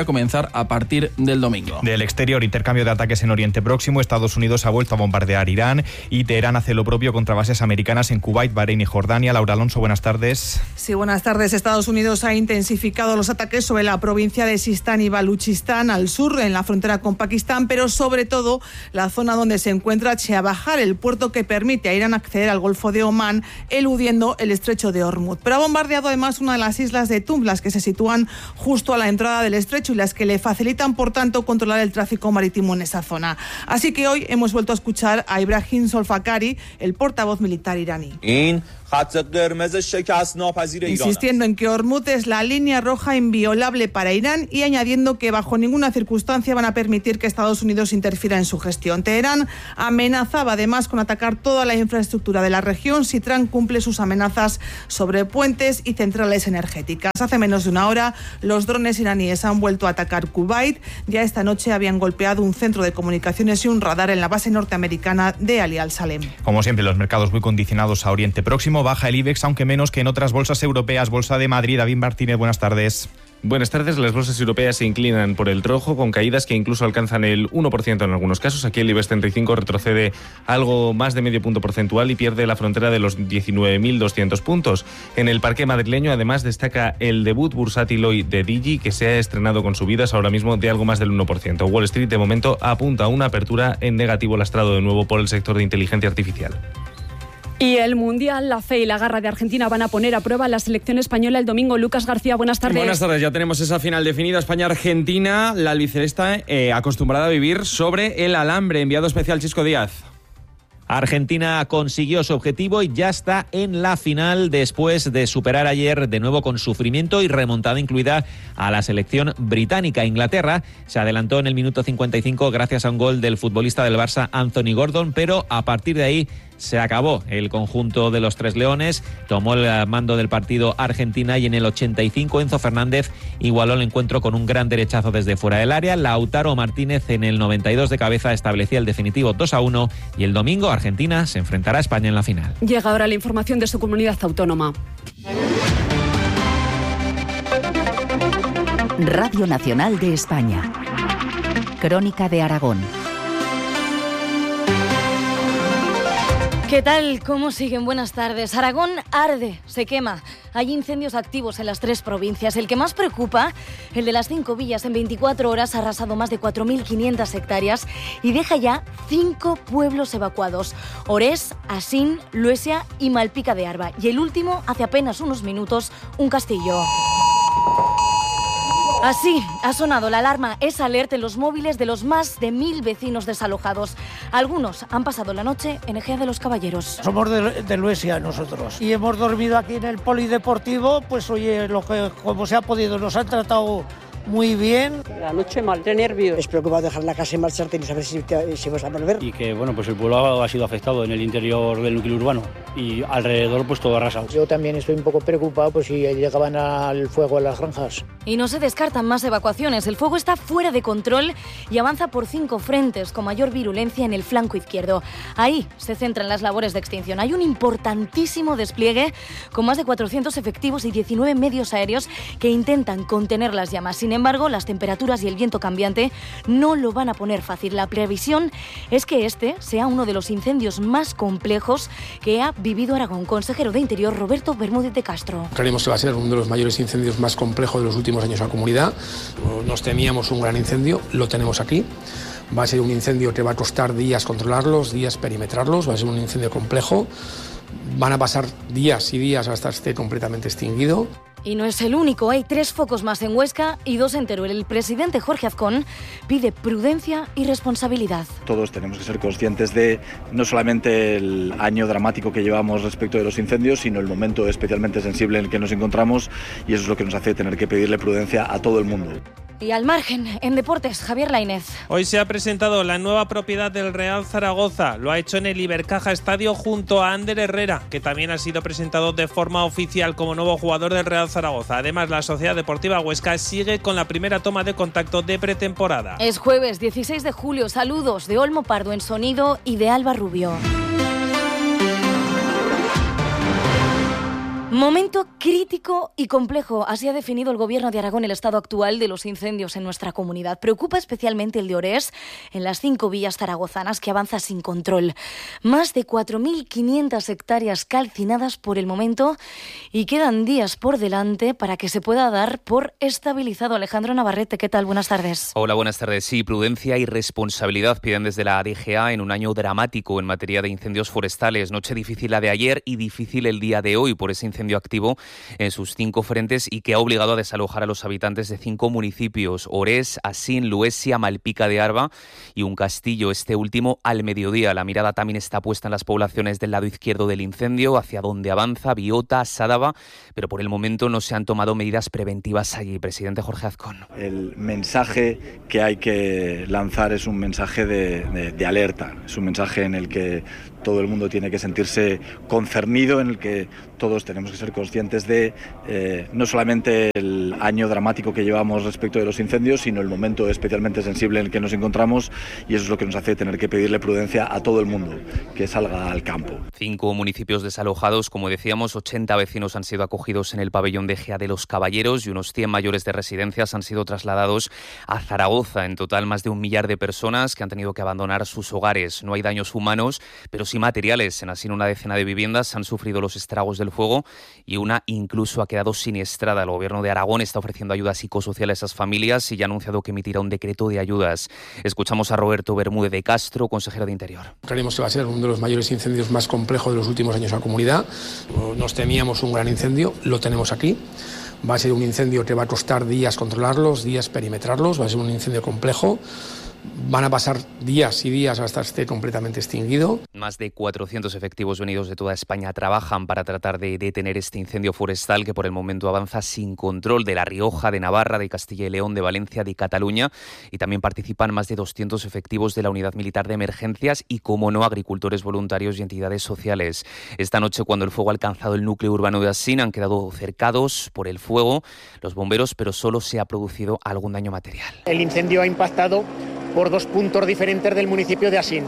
empezar a partir del domingo. Del exterior, intercambio de ataques en Oriente Próximo. Estados Unidos ha vuelto a bombardear Irán y Teherán hace lo propio contra bases americanas en Kuwait, Bahrein y Jordania. Laura Alonso, buenas tardes. Sí, buenas tardes. Estados Unidos ha intensificado los ataques sobre la provincia de Sistán y Baluchistán al sur, en la frontera con Pakistán, pero sobre todo la zona donde se encuentra Chabahar, el puerto que permite a Irán acceder al Golfo de Omán, eludiendo el estrecho de Hormuz. Pero ha bombardeado además una de las islas de Tum, las que se sitúan justo a la entrada del estrecho y las que le facilitan, por tanto, controlar el tráfico marítimo en esa zona. Así que hoy hemos vuelto a escuchar a Ibrahim Zolfakari, el portavoz militar iraní, insistiendo en que Hormuz es la línea roja inviolable para Irán y añadiendo que bajo ninguna circunstancia van a permitir que Estados Unidos interfiera en su gestión. Teherán amenazaba además con atacar toda la infraestructura de la región si Trump cumple sus amenazas sobre puentes y centrales energéticas. Hace menos de una hora, los drones iraníes han vuelto a atacar Kuwait. Ya esta noche habían golpeado un centro de comunicaciones y un radar en la base norteamericana de Ali al-Salem. Como siempre, los mercados muy condicionados a Oriente Próximo. Baja el IBEX, aunque menos que en otras bolsas europeas. Bolsa de Madrid, David Martínez, buenas tardes. Buenas tardes. Las bolsas europeas se inclinan por el rojo, con caídas que incluso alcanzan el uno por ciento en algunos casos. Aquí el IBEX treinta y cinco retrocede algo más de medio punto porcentual y pierde la frontera de los diecinueve mil doscientos puntos. En el parqué madrileño, además, destaca el debut bursátil hoy de Digi, que se ha estrenado con subidas ahora mismo de algo más del uno por ciento. Wall Street, de momento, apunta a una apertura en negativo, lastrado de nuevo por el sector de inteligencia artificial. Y el Mundial, la fe y la garra de Argentina van a poner a prueba la selección española el domingo. Lucas García, buenas tardes. Buenas tardes, ya tenemos esa final definida, España-Argentina. La albicelesta eh, acostumbrada a vivir sobre el alambre. Enviado especial Chisco Díaz. Argentina consiguió su objetivo y ya está en la final después de superar ayer de nuevo con sufrimiento y remontada incluida a la selección británica. Inglaterra se adelantó en el minuto cincuenta y cinco gracias a un gol del futbolista del Barça Anthony Gordon, pero a partir de ahí se acabó. El conjunto de los Tres Leones tomó el mando del partido Argentina y en el ochenta y cinco Enzo Fernández igualó el encuentro con un gran derechazo desde fuera del área. Lautaro Martínez en el noventa y dos de cabeza establecía el definitivo dos a uno y el domingo Argentina se enfrentará a España en la final. Llega ahora la información de su comunidad autónoma. Radio Nacional de España. Crónica de Aragón. ¿Qué tal? ¿Cómo siguen? Buenas tardes. Aragón arde, se quema. Hay incendios activos en las tres provincias. El que más preocupa, el de las cinco villas. En veinticuatro horas ha arrasado más de cuatro mil quinientas hectáreas y deja ya cinco pueblos evacuados. Orés, Asín, Luesia y Malpica de Arba. Y el último, hace apenas unos minutos, un castillo. Así ha sonado la alarma esa alerta en los móviles de los más de mil vecinos desalojados. Algunos han pasado la noche en Ejea de los Caballeros. Somos de, de Luesia nosotros y hemos dormido aquí en el polideportivo, pues oye, lo que como se ha podido, nos han tratado muy bien. La noche mal, de nervios. Es preocupado dejar la casa y marcharte y no saber si, te, si vas a volver. Y que bueno, pues el pueblo ha sido afectado en el interior del núcleo urbano y alrededor pues todo arrasado. Yo también estoy un poco preocupado pues si llegaban al fuego a las granjas. Y no se descartan más evacuaciones. El fuego está fuera de control y avanza por cinco frentes con mayor virulencia en el flanco izquierdo. Ahí se centran las labores de extinción. Hay un importantísimo despliegue con más de cuatrocientos efectivos y diecinueve medios aéreos que intentan contener las llamas. Sin embargo, las temperaturas y el viento cambiante no lo van a poner fácil. La previsión es que este sea uno de los incendios más complejos que ha vivido Aragón. Consejero de Interior, Roberto Bermúdez de Castro. Creemos que va a ser uno de los mayores incendios más complejos de los últimos años en la comunidad. Nos temíamos un gran incendio, lo tenemos aquí. Va a ser un incendio que va a costar días controlarlos, días perimetrarlos, va a ser un incendio complejo. Van a pasar días y días hasta que esté completamente extinguido. Y no es el único, hay tres focos más en Huesca y dos en Teruel. El presidente Jorge Azcón pide prudencia y responsabilidad. Todos tenemos que ser conscientes de no solamente el año dramático que llevamos respecto de los incendios, sino el momento especialmente sensible en el que nos encontramos, y eso es lo que nos hace tener que pedirle prudencia a todo el mundo. Y al margen, en deportes, Javier Lainez. Hoy se ha presentado la nueva propiedad del Real Zaragoza. Lo ha hecho en el Ibercaja Estadio junto a Ander Herrera, que también ha sido presentado de forma oficial como nuevo jugador del Real Zaragoza. Además, la Sociedad Deportiva Huesca sigue con la primera toma de contacto de pretemporada. Es jueves dieciséis de julio. Saludos de Olmo Pardo en sonido y de Alba Rubio. Momento crítico y complejo. Así ha definido el Gobierno de Aragón el estado actual de los incendios en nuestra comunidad. Preocupa especialmente el de Orés, en las cinco villas zaragozanas, que avanza sin control. Más de cuatro mil quinientas hectáreas calcinadas por el momento y quedan días por delante para que se pueda dar por estabilizado. Alejandro Navarrete, ¿qué tal? Buenas tardes. Hola, buenas tardes. Sí, prudencia y responsabilidad piden desde la D G A en un año dramático en materia de incendios forestales. Noche difícil la de ayer y difícil el día de hoy por ese incendio activo en sus cinco frentes y que ha obligado a desalojar a los habitantes de cinco municipios: Orés, Asín, Luesia, Malpica de Arba y un castillo, este último al mediodía. La mirada también está puesta en las poblaciones del lado izquierdo del incendio, hacia donde avanza Biota, Sádava, pero por el momento no se han tomado medidas preventivas allí. Presidente Jorge Azcón. El mensaje que hay que lanzar es un mensaje de, de, de alerta, es un mensaje en el que todo el mundo tiene que sentirse concernido, en el que todos tenemos que ser conscientes de eh, no solamente el año dramático que llevamos respecto de los incendios, sino el momento especialmente sensible en el que nos encontramos, y eso es lo que nos hace tener que pedirle prudencia a todo el mundo, que salga al campo. Cinco municipios desalojados, como decíamos, ochenta vecinos han sido acogidos en el pabellón de Gea de los Caballeros y unos cien mayores de residencias han sido trasladados a Zaragoza. En total, más de un millar de personas que han tenido que abandonar sus hogares. No hay daños humanos, pero sí materiales. En Asín, una decena de viviendas han sufrido los estragos del fuego y una incluso ha quedado siniestrada. El Gobierno de Aragón está ofreciendo ayuda psicosocial a esas familias y ya ha anunciado que emitirá un decreto de ayudas. Escuchamos a Roberto Bermúdez de Castro, consejero de Interior. Creemos que va a ser uno de los mayores incendios más complejos de los últimos años en la comunidad. Nos temíamos un gran incendio, lo tenemos aquí. Va a ser un incendio que va a costar días controlarlos, días perimetrarlos, va a ser un incendio complejo. Van a pasar días y días hasta esté completamente extinguido. Más de cuatrocientos efectivos venidos de toda España trabajan para tratar de detener este incendio forestal que por el momento avanza sin control, de La Rioja, de Navarra, de Castilla y León, de Valencia, de Cataluña, y también participan más de doscientos efectivos de la Unidad Militar de Emergencias y, como no, agricultores voluntarios y entidades sociales. Esta noche, cuando el fuego ha alcanzado el núcleo urbano de Asín, han quedado cercados por el fuego los bomberos, pero solo se ha producido algún daño material. El incendio ha impactado por dos puntos diferentes del municipio de Asín.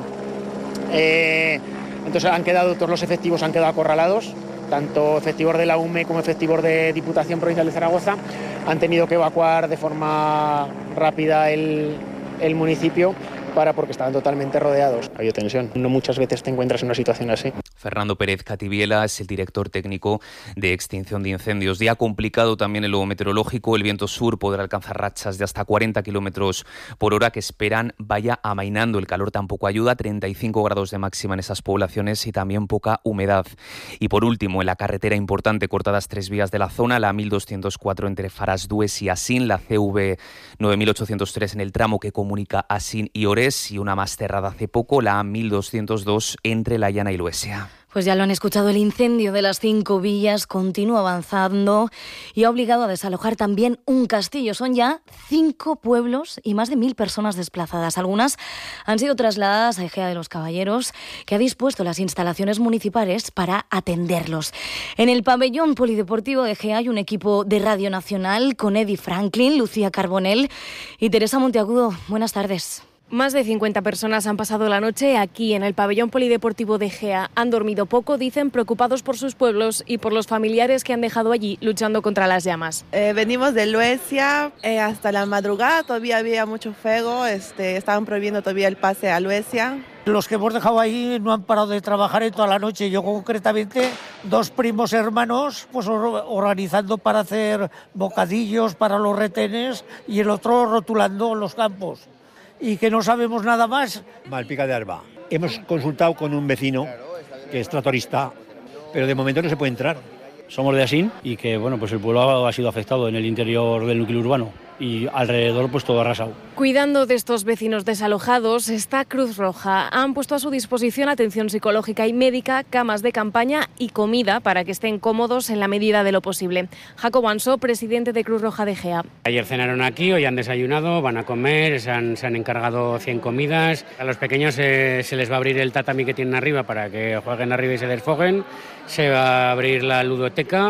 Eh, entonces han quedado, todos los efectivos han quedado acorralados, tanto efectivos de la U M E como efectivos de Diputación Provincial de Zaragoza. Han tenido que evacuar de forma rápida el, el municipio para porque estaban totalmente rodeados. Ha habido tensión. No muchas veces te encuentras en una situación así. Fernando Pérez Cativiela es el director técnico de extinción de incendios. Día complicado también en lo meteorológico. El viento sur podrá alcanzar rachas de hasta cuarenta kilómetros por hora que esperan vaya amainando. El calor tampoco ayuda. treinta y cinco grados de máxima en esas poblaciones y también poca humedad. Y por último, en la carretera importante, cortadas tres vías de la zona, la mil doscientos cuatro entre Farasdues y Asín, la C V nueve mil ochocientos tres en el tramo que comunica Asín y Orés, y una más cerrada hace poco, la mil doscientos dos entre La Llana y Luesia. Pues ya lo han escuchado, el incendio de las cinco villas continúa avanzando y ha obligado a desalojar también un castillo. Son ya cinco pueblos y más de mil personas desplazadas. Algunas han sido trasladadas a Egea de los Caballeros, que ha dispuesto las instalaciones municipales para atenderlos. En el pabellón polideportivo de Egea hay un equipo de Radio Nacional con Eddie Franklin, Lucía Carbonell y Teresa Monteagudo. Buenas tardes. Más de cincuenta personas han pasado la noche aquí en el pabellón polideportivo de Egea. Han dormido poco, dicen, preocupados por sus pueblos y por los familiares que han dejado allí luchando contra las llamas. Eh, venimos de Luesia eh, hasta la madrugada, todavía había mucho fuego, este, estaban prohibiendo todavía el pase a Luesia. Los que hemos dejado ahí no han parado de trabajar en toda la noche. Yo concretamente, dos primos hermanos, pues organizando para hacer bocadillos para los retenes y el otro rotulando los campos. Y que no sabemos nada más. Malpica de Arba. Hemos consultado con un vecino que es tractorista, pero de momento no se puede entrar. Somos de Asín y que bueno, pues el pueblo ha sido afectado en el interior del núcleo urbano y alrededor pues todo arrasado. Cuidando de estos vecinos desalojados está Cruz Roja. Han puesto a su disposición atención psicológica y médica, camas de campaña y comida para que estén cómodos en la medida de lo posible. Jacobo Ansó, presidente de Cruz Roja de Egea. Ayer cenaron aquí, hoy han desayunado, van a comer, se han, se han encargado cien comidas. A los pequeños eh, se les va a abrir el tatami que tienen arriba para que jueguen arriba y se desfoguen. Se va a abrir la ludoteca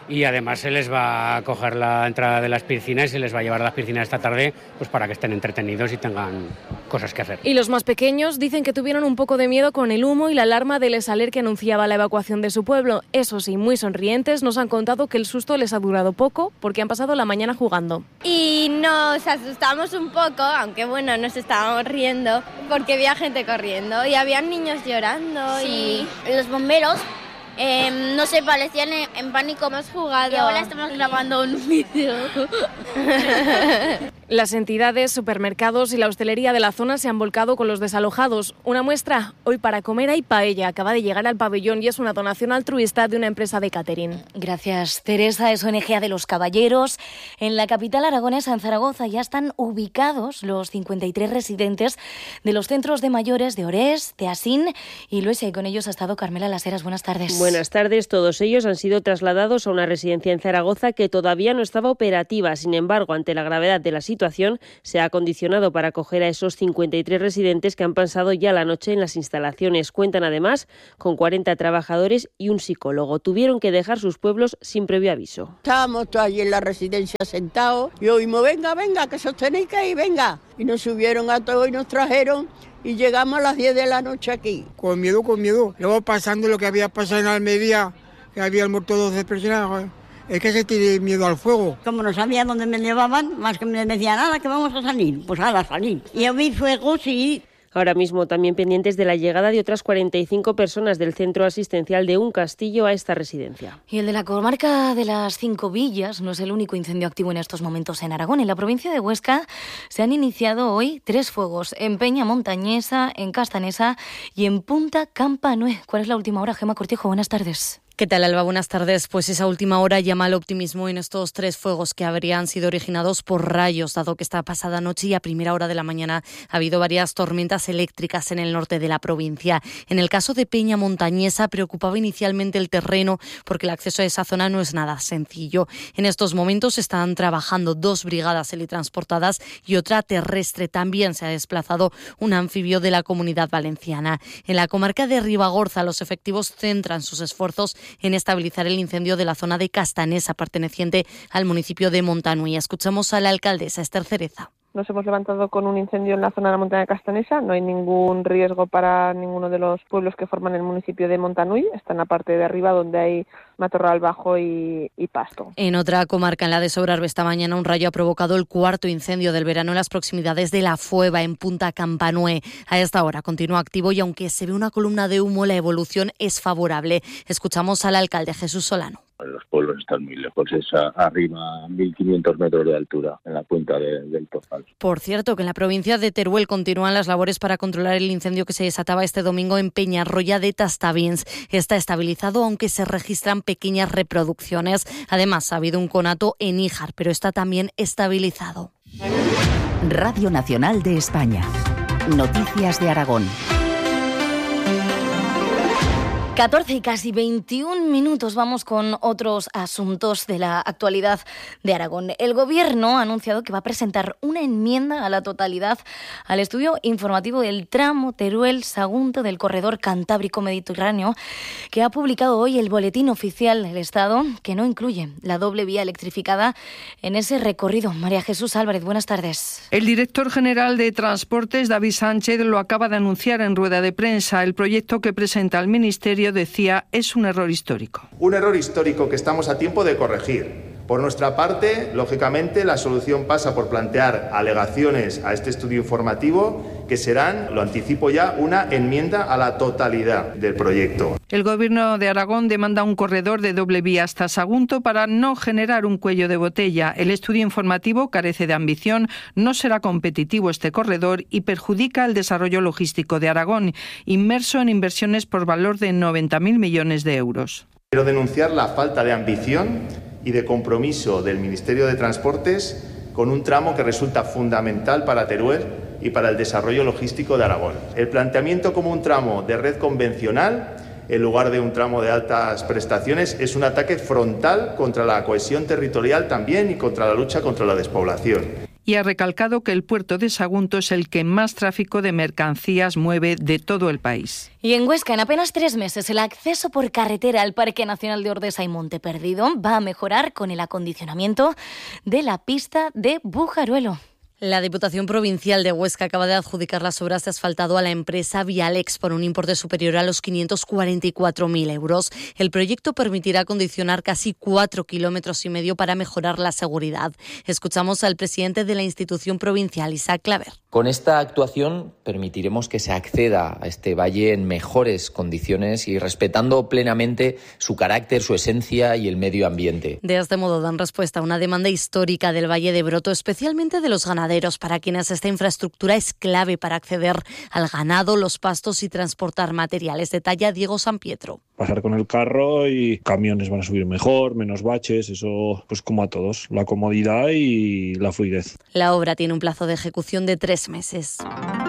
y además se les va a coger la entrada de las piscinas y se les va a llevar a las piscinas esta tarde pues para que estén entretenidos y tengan cosas que hacer. Y los más pequeños dicen que tuvieron un poco de miedo con el humo y la alarma del Saler que anunciaba la evacuación de su pueblo. Eso sí, muy sonrientes, nos han contado que el susto les ha durado poco porque han pasado la mañana jugando. Y nos asustamos un poco, aunque bueno, nos estábamos riendo porque había gente corriendo y había niños llorando. Sí. Y los bomberos Eh, no sé, parecían en, en pánico. Hemos jugado. Y ahora estamos grabando un vídeo. Las entidades, supermercados y la hostelería de la zona se han volcado con los desalojados. Una muestra, hoy para comer hay paella. Acaba de llegar al pabellón y es una donación altruista de una empresa de catering. Gracias, Teresa. Es O N G de los Caballeros. En la capital aragonesa, en Zaragoza, ya están ubicados los cincuenta y tres residentes de los centros de mayores de Orés, de Asín y Luesa. Y con ellos ha estado Carmela Las Heras. Buenas tardes. Buenas tardes. Todos ellos han sido trasladados a una residencia en Zaragoza que todavía no estaba operativa. Sin embargo, ante la gravedad de la situación, se ha acondicionado para acoger a esos cincuenta y tres residentes que han pasado ya la noche en las instalaciones. Cuentan además con cuarenta trabajadores y un psicólogo. Tuvieron que dejar sus pueblos sin previo aviso. Estábamos todos allí en la residencia sentados y oímos, venga, venga, que sostenéis que ir, venga. Y nos subieron a todos y nos trajeron y llegamos a las diez de la noche aquí. Con miedo, con miedo. Luego pasando lo que había pasado en Almería, que habían muerto doce personas. Es que se tiene miedo al fuego. Como no sabía dónde me llevaban, más que me decían, nada, que vamos a salir. Pues a la salir. Y a mí fuego, sí. Ahora mismo también pendientes de la llegada de otras cuarenta y cinco personas del centro asistencial de Un Castillo a esta residencia. Y el de la comarca de las Cinco Villas no es el único incendio activo en estos momentos en Aragón. En la provincia de Huesca se han iniciado hoy tres fuegos, en Peña Montañesa, en Castanesa y en Punta Campanue. ¿Cuál es la última hora, Gemma Cortijo? Buenas tardes. ¿Qué tal, Alba? Buenas tardes. Pues esa última hora llama al optimismo en estos tres fuegos que habrían sido originados por rayos, dado que esta pasada noche y a primera hora de la mañana ha habido varias tormentas eléctricas en el norte de la provincia. En el caso de Peña Montañesa preocupaba inicialmente el terreno porque el acceso a esa zona no es nada sencillo. En estos momentos están trabajando dos brigadas helitransportadas y otra terrestre. También se ha desplazado un anfibio de la Comunidad Valenciana. En la comarca de Ribagorza los efectivos centran sus esfuerzos en estabilizar el incendio de la zona de Castanesa, perteneciente al municipio de Montanui. Escuchamos a la alcaldesa Esther Cereza. Nos hemos levantado con un incendio en la zona de la montaña de Castanesa. No hay ningún riesgo para ninguno de los pueblos que forman el municipio de Montanui. Está en la parte de arriba donde hay matorral bajo y, y pasto. En otra comarca, en la de Sobrarbe, esta mañana un rayo ha provocado el cuarto incendio del verano en las proximidades de La Fueva, en Punta Campanue. A esta hora continúa activo y aunque se ve una columna de humo, la evolución es favorable. Escuchamos al alcalde Jesús Solano. Los pueblos están muy lejos, es a, arriba a mil quinientos metros de altura, en la punta de, del Tozal. Por cierto, que en la provincia de Teruel continúan las labores para controlar el incendio que se desataba este domingo en Peñarroya de Tastavins. Está estabilizado, aunque se registran pequeñas reproducciones. Además, ha habido un conato en Níjar, pero está también estabilizado. Radio Nacional de España. Noticias de Aragón. catorce y casi veintiún minutos. Vamos con otros asuntos de la actualidad de Aragón. El Gobierno ha anunciado que va a presentar una enmienda a la totalidad al estudio informativo del tramo Teruel-Sagunto del corredor Cantábrico-Mediterráneo, que ha publicado hoy el Boletín Oficial del Estado, que no incluye la doble vía electrificada en ese recorrido. María Jesús Álvarez, buenas tardes. El director general de Transportes, David Sánchez, lo acaba de anunciar en rueda de prensa. El proyecto que presenta el Ministerio, decía, es un error histórico. Un error histórico que estamos a tiempo de corregir. Por nuestra parte, lógicamente, la solución pasa por plantear alegaciones a este estudio informativo que serán, lo anticipo ya, una enmienda a la totalidad del proyecto. El Gobierno de Aragón demanda un corredor de doble vía hasta Sagunto para no generar un cuello de botella. El estudio informativo carece de ambición, no será competitivo este corredor y perjudica el desarrollo logístico de Aragón, inmerso en inversiones por valor de noventa mil millones de euros. Quiero denunciar la falta de ambición y de compromiso del Ministerio de Transportes con un tramo que resulta fundamental para Teruel y para el desarrollo logístico de Aragón. El planteamiento como un tramo de red convencional en lugar de un tramo de altas prestaciones es un ataque frontal contra la cohesión territorial también y contra la lucha contra la despoblación. y ha recalcado que el puerto de Sagunto es el que más tráfico de mercancías mueve de todo el país. Y en Huesca, en apenas tres meses, el acceso por carretera al Parque Nacional de Ordesa y Monte Perdido va a mejorar con el acondicionamiento de la pista de Bujaruelo. La Diputación Provincial de Huesca acaba de adjudicar las obras de asfaltado a la empresa Vialex por un importe superior a los quinientos cuarenta y cuatro mil euros. El proyecto permitirá acondicionar casi cuatro kilómetros y medio para mejorar la seguridad. Escuchamos al presidente de la institución provincial, Isaac Claver. Con esta actuación permitiremos que se acceda a este valle en mejores condiciones y respetando plenamente su carácter, su esencia y el medio ambiente. De este modo dan respuesta a una demanda histórica del Valle de Broto, especialmente de los ganaderos, para quienes esta infraestructura es clave para acceder al ganado, los pastos y transportar materiales. Detalla Diego Sampietro. Pasar con el carro y camiones van a subir mejor, menos baches, eso pues como a todos, la comodidad y la fluidez. La obra tiene un plazo de ejecución de tres meses.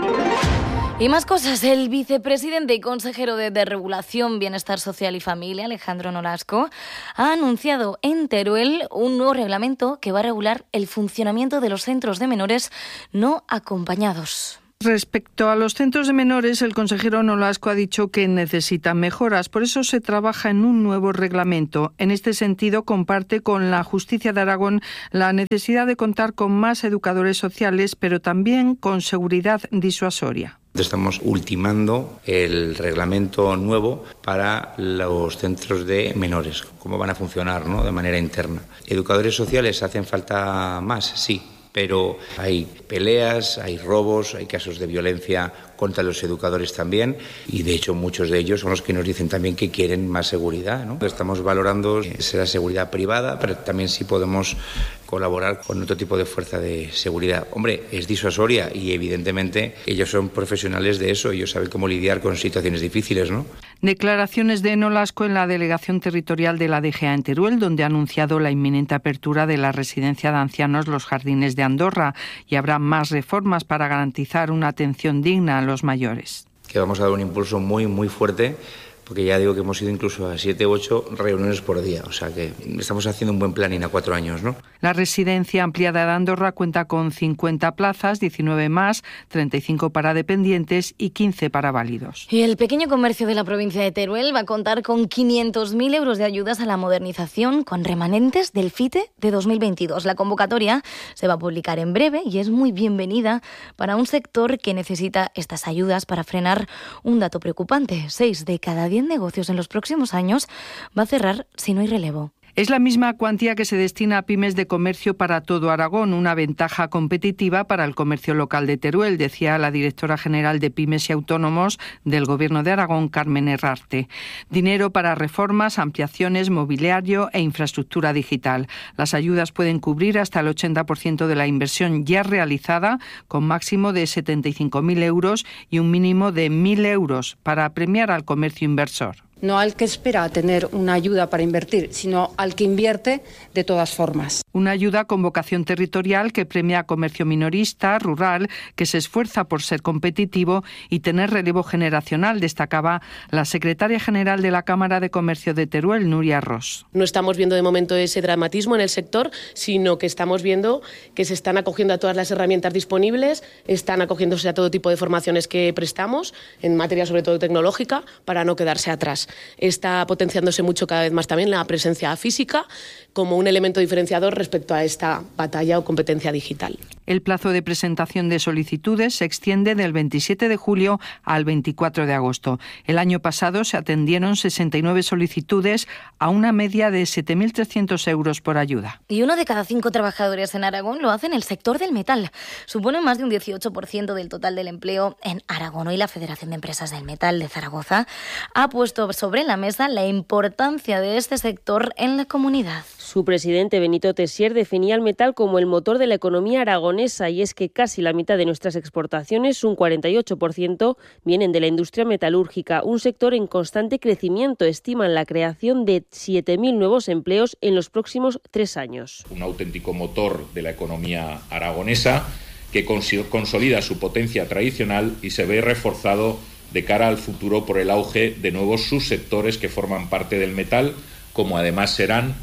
Y más cosas. El vicepresidente y consejero de Desregulación, Bienestar Social y Familia, Alejandro Nolasco, ha anunciado en Teruel un nuevo reglamento que va a regular el funcionamiento de los centros de menores no acompañados. Respecto a los centros de menores, el consejero Nolasco ha dicho que necesitan mejoras, por eso se trabaja en un nuevo reglamento. En este sentido, comparte con la Justicia de Aragón la necesidad de contar con más educadores sociales, pero también con seguridad disuasoria. Estamos ultimando el reglamento nuevo para los centros de menores, cómo van a funcionar, ¿no?, de manera interna. ¿Educadores sociales hacen falta más? Sí, pero hay peleas, hay robos, hay casos de violencia contra los educadores también, y de hecho muchos de ellos son los que nos dicen también que quieren más seguridad, ¿no? Estamos valorando será seguridad privada, pero también sí podemos colaborar con otro tipo de fuerza de seguridad. Hombre, es disuasoria y evidentemente ellos son profesionales de eso, ellos saben cómo lidiar con situaciones difíciles, ¿no? Declaraciones de Nolasco en la Delegación Territorial de la D G A en Teruel, donde ha anunciado la inminente apertura de la residencia de ancianos Los Jardines de Andorra, y habrá más reformas para garantizar una atención digna a los mayores. Que vamos a dar un impulso muy, muy fuerte, porque ya digo que hemos ido incluso a siete u ocho reuniones por día, o sea que estamos haciendo un buen planning a cuatro años, ¿no? La residencia ampliada de Andorra cuenta con cincuenta plazas, diecinueve más, treinta y cinco para dependientes y quince para válidos. Y el pequeño comercio de la provincia de Teruel va a contar con quinientos mil euros de ayudas a la modernización con remanentes del FITE de dos mil veintidós. La convocatoria se va a publicar en breve y es muy bienvenida para un sector que necesita estas ayudas para frenar un dato preocupante. Seis de cada diez negocios en los próximos años va a cerrar si no hay relevo. Es la misma cuantía que se destina a pymes de comercio para todo Aragón, una ventaja competitiva para el comercio local de Teruel, decía la directora general de Pymes y Autónomos del Gobierno de Aragón, Carmen Herrarte. Dinero para reformas, ampliaciones, mobiliario e infraestructura digital. Las ayudas pueden cubrir hasta el ochenta por ciento de la inversión ya realizada, con máximo de setenta y cinco mil euros y un mínimo de mil euros para premiar al comercio inversor. No al que espera a tener una ayuda para invertir, sino al que invierte de todas formas. Una ayuda con vocación territorial que premia a comercio minorista, rural, que se esfuerza por ser competitivo y tener relevo generacional, destacaba la secretaria general de la Cámara de Comercio de Teruel, Nuria Ros. No estamos viendo de momento ese dramatismo en el sector, sino que estamos viendo que se están acogiendo a todas las herramientas disponibles, están acogiéndose a todo tipo de formaciones que prestamos, en materia sobre todo tecnológica, para no quedarse atrás. Está potenciándose mucho cada vez más también la presencia física como un elemento diferenciador respecto a esta batalla o competencia digital. El plazo de presentación de solicitudes se extiende del veintisiete de julio al veinticuatro de agosto. El año pasado se atendieron sesenta y nueve solicitudes a una media de siete mil trescientos euros por ayuda. Y uno de cada cinco trabajadores en Aragón lo hace en el sector del metal. Supone más de un dieciocho por ciento del total del empleo en Aragón. Hoy la Federación de Empresas del Metal de Zaragoza ha puesto sobre la mesa la importancia de este sector en la comunidad. Su presidente, Benito Tessier, definía el metal como el motor de la economía aragonesa, y es que casi la mitad de nuestras exportaciones, un cuarenta y ocho por ciento, vienen de la industria metalúrgica, un sector en constante crecimiento. Estiman la creación de siete mil nuevos empleos en los próximos tres años. Un auténtico motor de la economía aragonesa que consolida su potencia tradicional y se ve reforzado de cara al futuro por el auge de nuevos subsectores que forman parte del metal, como además serán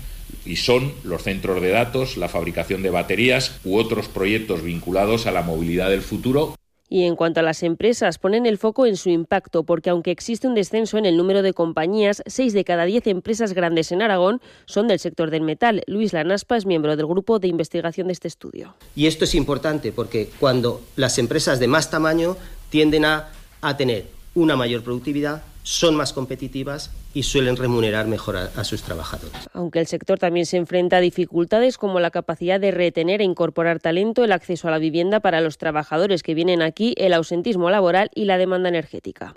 y son los centros de datos, la fabricación de baterías u otros proyectos vinculados a la movilidad del futuro. Y en cuanto a las empresas, ponen el foco en su impacto, porque aunque existe un descenso en el número de compañías, seis de cada diez empresas grandes en Aragón son del sector del metal. Luis Lanaspa es miembro del grupo de investigación de este estudio. Y esto es importante porque cuando las empresas de más tamaño tienden a, a tener una mayor productividad, son más competitivas y suelen remunerar mejor a, a sus trabajadores. Aunque el sector también se enfrenta a dificultades como la capacidad de retener e incorporar talento, el acceso a la vivienda para los trabajadores que vienen aquí, el ausentismo laboral y la demanda energética.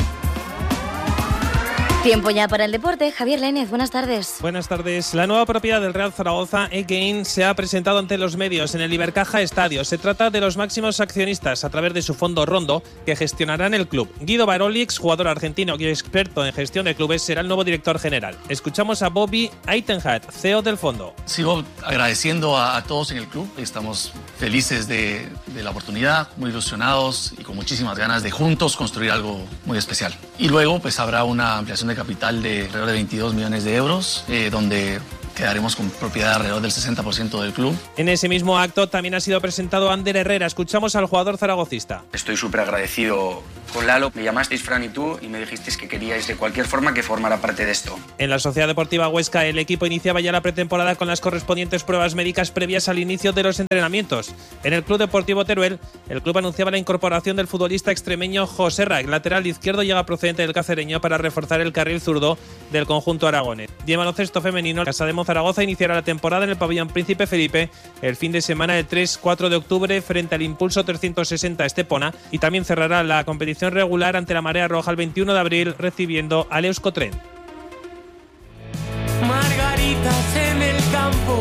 Tiempo ya para el deporte. Javier Lainez, buenas tardes. Buenas tardes. La nueva propiedad del Real Zaragoza, Again, se ha presentado ante los medios en el Ibercaja Estadio. Se trata de los máximos accionistas a través de su fondo Rondo, que gestionarán el club. Guido Baroli, exjugador argentino y experto en gestión de clubes, será el nuevo director general. Escuchamos a Bobby Eitenhat, C E O del fondo. Sigo agradeciendo a, a todos en el club. Estamos felices de, de la oportunidad, muy ilusionados y con muchísimas ganas de juntos construir algo muy especial. Y luego pues habrá una ampliación de capital de alrededor de veintidós millones de euros, eh, donde quedaremos con propiedad de alrededor del sesenta por ciento del club. En ese mismo acto también ha sido presentado Ander Herrera. Escuchamos al jugador zaragocista. Estoy súper agradecido con Lalo. Me llamasteis Fran y tú y me dijisteis que queríais de cualquier forma que formara parte de esto. En la Sociedad Deportiva Huesca, el equipo iniciaba ya la pretemporada con las correspondientes pruebas médicas previas al inicio de los entrenamientos. En el Club Deportivo Teruel, el club anunciaba la incorporación del futbolista extremeño José Rack. Lateral izquierdo llega procedente del Cacereño para reforzar el carril zurdo del conjunto aragonés. Y en baloncesto femenino, Casa de Zaragoza iniciará la temporada en el pabellón Príncipe Felipe el fin de semana del tres cuatro de octubre frente al Impulso trescientos sesenta Estepona, y también cerrará la competición regular ante la Marea Roja el veintiuno de abril recibiendo al Euskotren. Margaritas en el campo.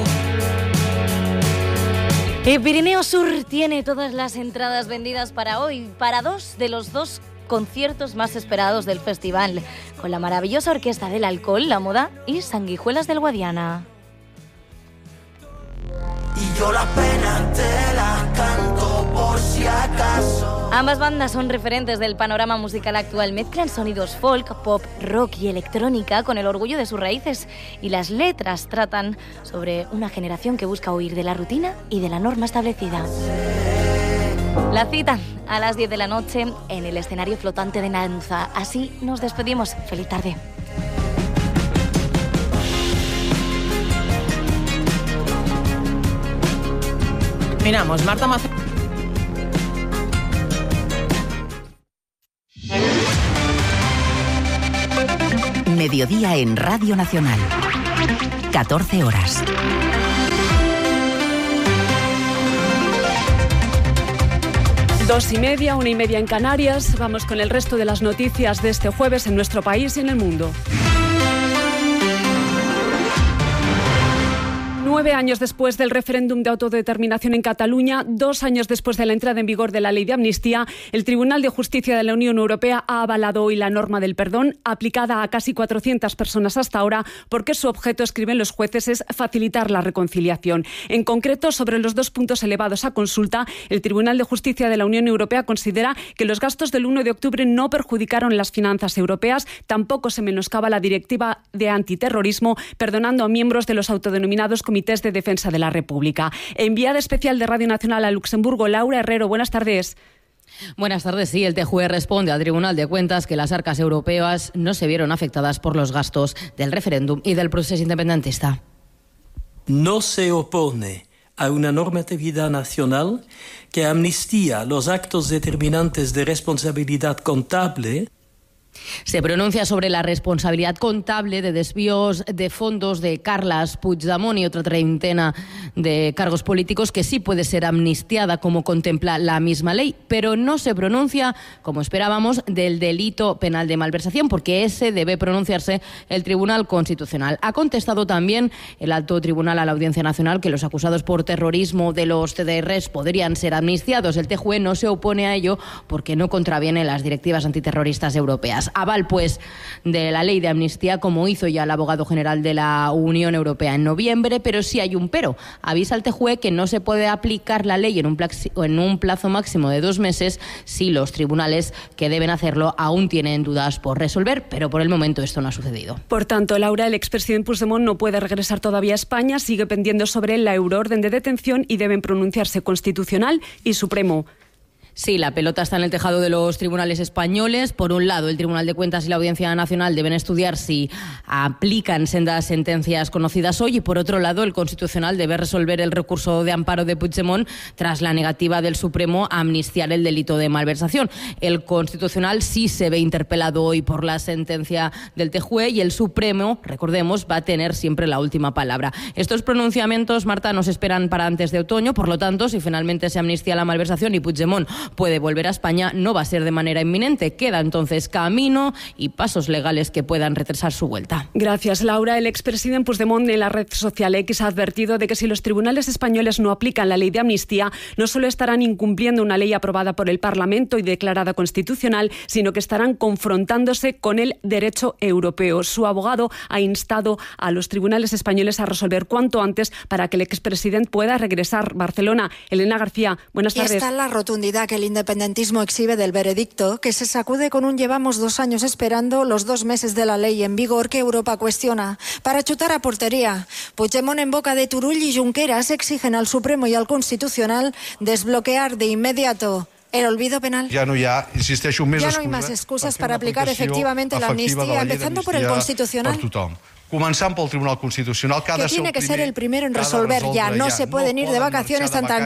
El Pirineo Sur tiene todas las entradas vendidas para hoy, para dos de los dos conciertos más esperados del festival, con la maravillosa orquesta del alcohol, la moda y Sanguijuelas del Guadiana. Y yo la pena te la canto por si acaso. Ambas bandas son referentes del panorama musical actual. Mezclan sonidos folk, pop, rock y electrónica con el orgullo de sus raíces. Y las letras tratan sobre una generación que busca huir de la rutina y de la norma establecida. La cita a las diez de la noche en el escenario flotante de Nanza. Así nos despedimos. Feliz tarde. Miramos, Marta Mace. Mediodía en Radio Nacional. catorce horas. Dos y media, una y media en Canarias. Vamos con el resto de las noticias de este jueves en nuestro país y en el mundo. Nueve años después del referéndum de autodeterminación en Cataluña, dos años después de la entrada en vigor de la ley de amnistía, el Tribunal de Justicia de la Unión Europea ha avalado hoy la norma del perdón, aplicada a casi cuatrocientas personas hasta ahora, porque su objeto, escriben los jueces, es facilitar la reconciliación. En concreto, sobre los dos puntos elevados a consulta, el Tribunal de Justicia de la Unión Europea considera que los gastos del uno de octubre no perjudicaron las finanzas europeas, tampoco se menoscaba la directiva de antiterrorismo, perdonando a miembros de los autodenominados comités de defensa de la República. Enviada especial de Radio Nacional a Luxemburgo, Laura Herrero, buenas tardes. Buenas tardes. Sí, el T J U E responde al Tribunal de Cuentas que las arcas europeas no se vieron afectadas por los gastos del referéndum y del proceso independentista. No se opone a una normatividad nacional que amnistía los actos determinantes de responsabilidad contable. Se pronuncia sobre la responsabilidad contable de desvíos de fondos de Carles Puigdemont y otra treintena de cargos políticos que sí puede ser amnistiada como contempla la misma ley, pero no se pronuncia, como esperábamos, del delito penal de malversación, porque ese debe pronunciarse el Tribunal Constitucional. Ha contestado también el Alto Tribunal a la Audiencia Nacional que los acusados por terrorismo de los C D Rs podrían ser amnistiados. El T J U E no se opone a ello porque no contraviene las directivas antiterroristas europeas. penas. Aval, pues, de la ley de amnistía, como hizo ya el abogado general de la Unión Europea en noviembre, pero sí hay un pero. Avisa al T J U E que no se puede aplicar la ley en un, plazo, en un plazo máximo de dos meses si los tribunales que deben hacerlo aún tienen dudas por resolver, pero por el momento esto no ha sucedido. Por tanto, Laura, el expresidente Puigdemont no puede regresar todavía a España, sigue pendiendo sobre él la euroorden de detención y deben pronunciarse Constitucional y Supremo. Sí, la pelota está en el tejado de los tribunales españoles. Por un lado, el Tribunal de Cuentas y la Audiencia Nacional deben estudiar si aplican sendas sentencias conocidas hoy y, por otro lado, el Constitucional debe resolver el recurso de amparo de Puigdemont tras la negativa del Supremo a amnistiar el delito de malversación. El Constitucional sí se ve interpelado hoy por la sentencia del T J U E y el Supremo, recordemos, va a tener siempre la última palabra. Estos pronunciamientos, Marta, nos esperan para antes de otoño. Por lo tanto, si finalmente se amnistía la malversación y Puigdemont puede volver a España, no va a ser de manera inminente. Queda entonces camino y pasos legales que puedan retrasar su vuelta. Gracias, Laura. El expresidente Puigdemont en la red social X ha advertido de que si los tribunales españoles no aplican la ley de amnistía, no solo estarán incumpliendo una ley aprobada por el Parlamento y declarada constitucional, sino que estarán confrontándose con el derecho europeo. Su abogado ha instado a los tribunales españoles a resolver cuanto antes para que el expresidente pueda regresar a Barcelona. Elena García, buenas tardes. Y está la rotundidad que el independentismo exhibe del veredicto, que se sacude con un llevamos dos años esperando los dos meses de la ley en vigor que Europa cuestiona. Para chutar a portería, Puigdemont en boca de Turull y Junqueras exigen al Supremo y al Constitucional desbloquear de inmediato el olvido penal. Ya no, ya, insisteixo, més ya no hay más excusas para aplicar efectivamente la amnistía, empezando por el Constitucional. Començant pel Tribunal Constitucional, que, que tiene que ser el primero en resolver ya. No se pueden ir de vacaciones tan tan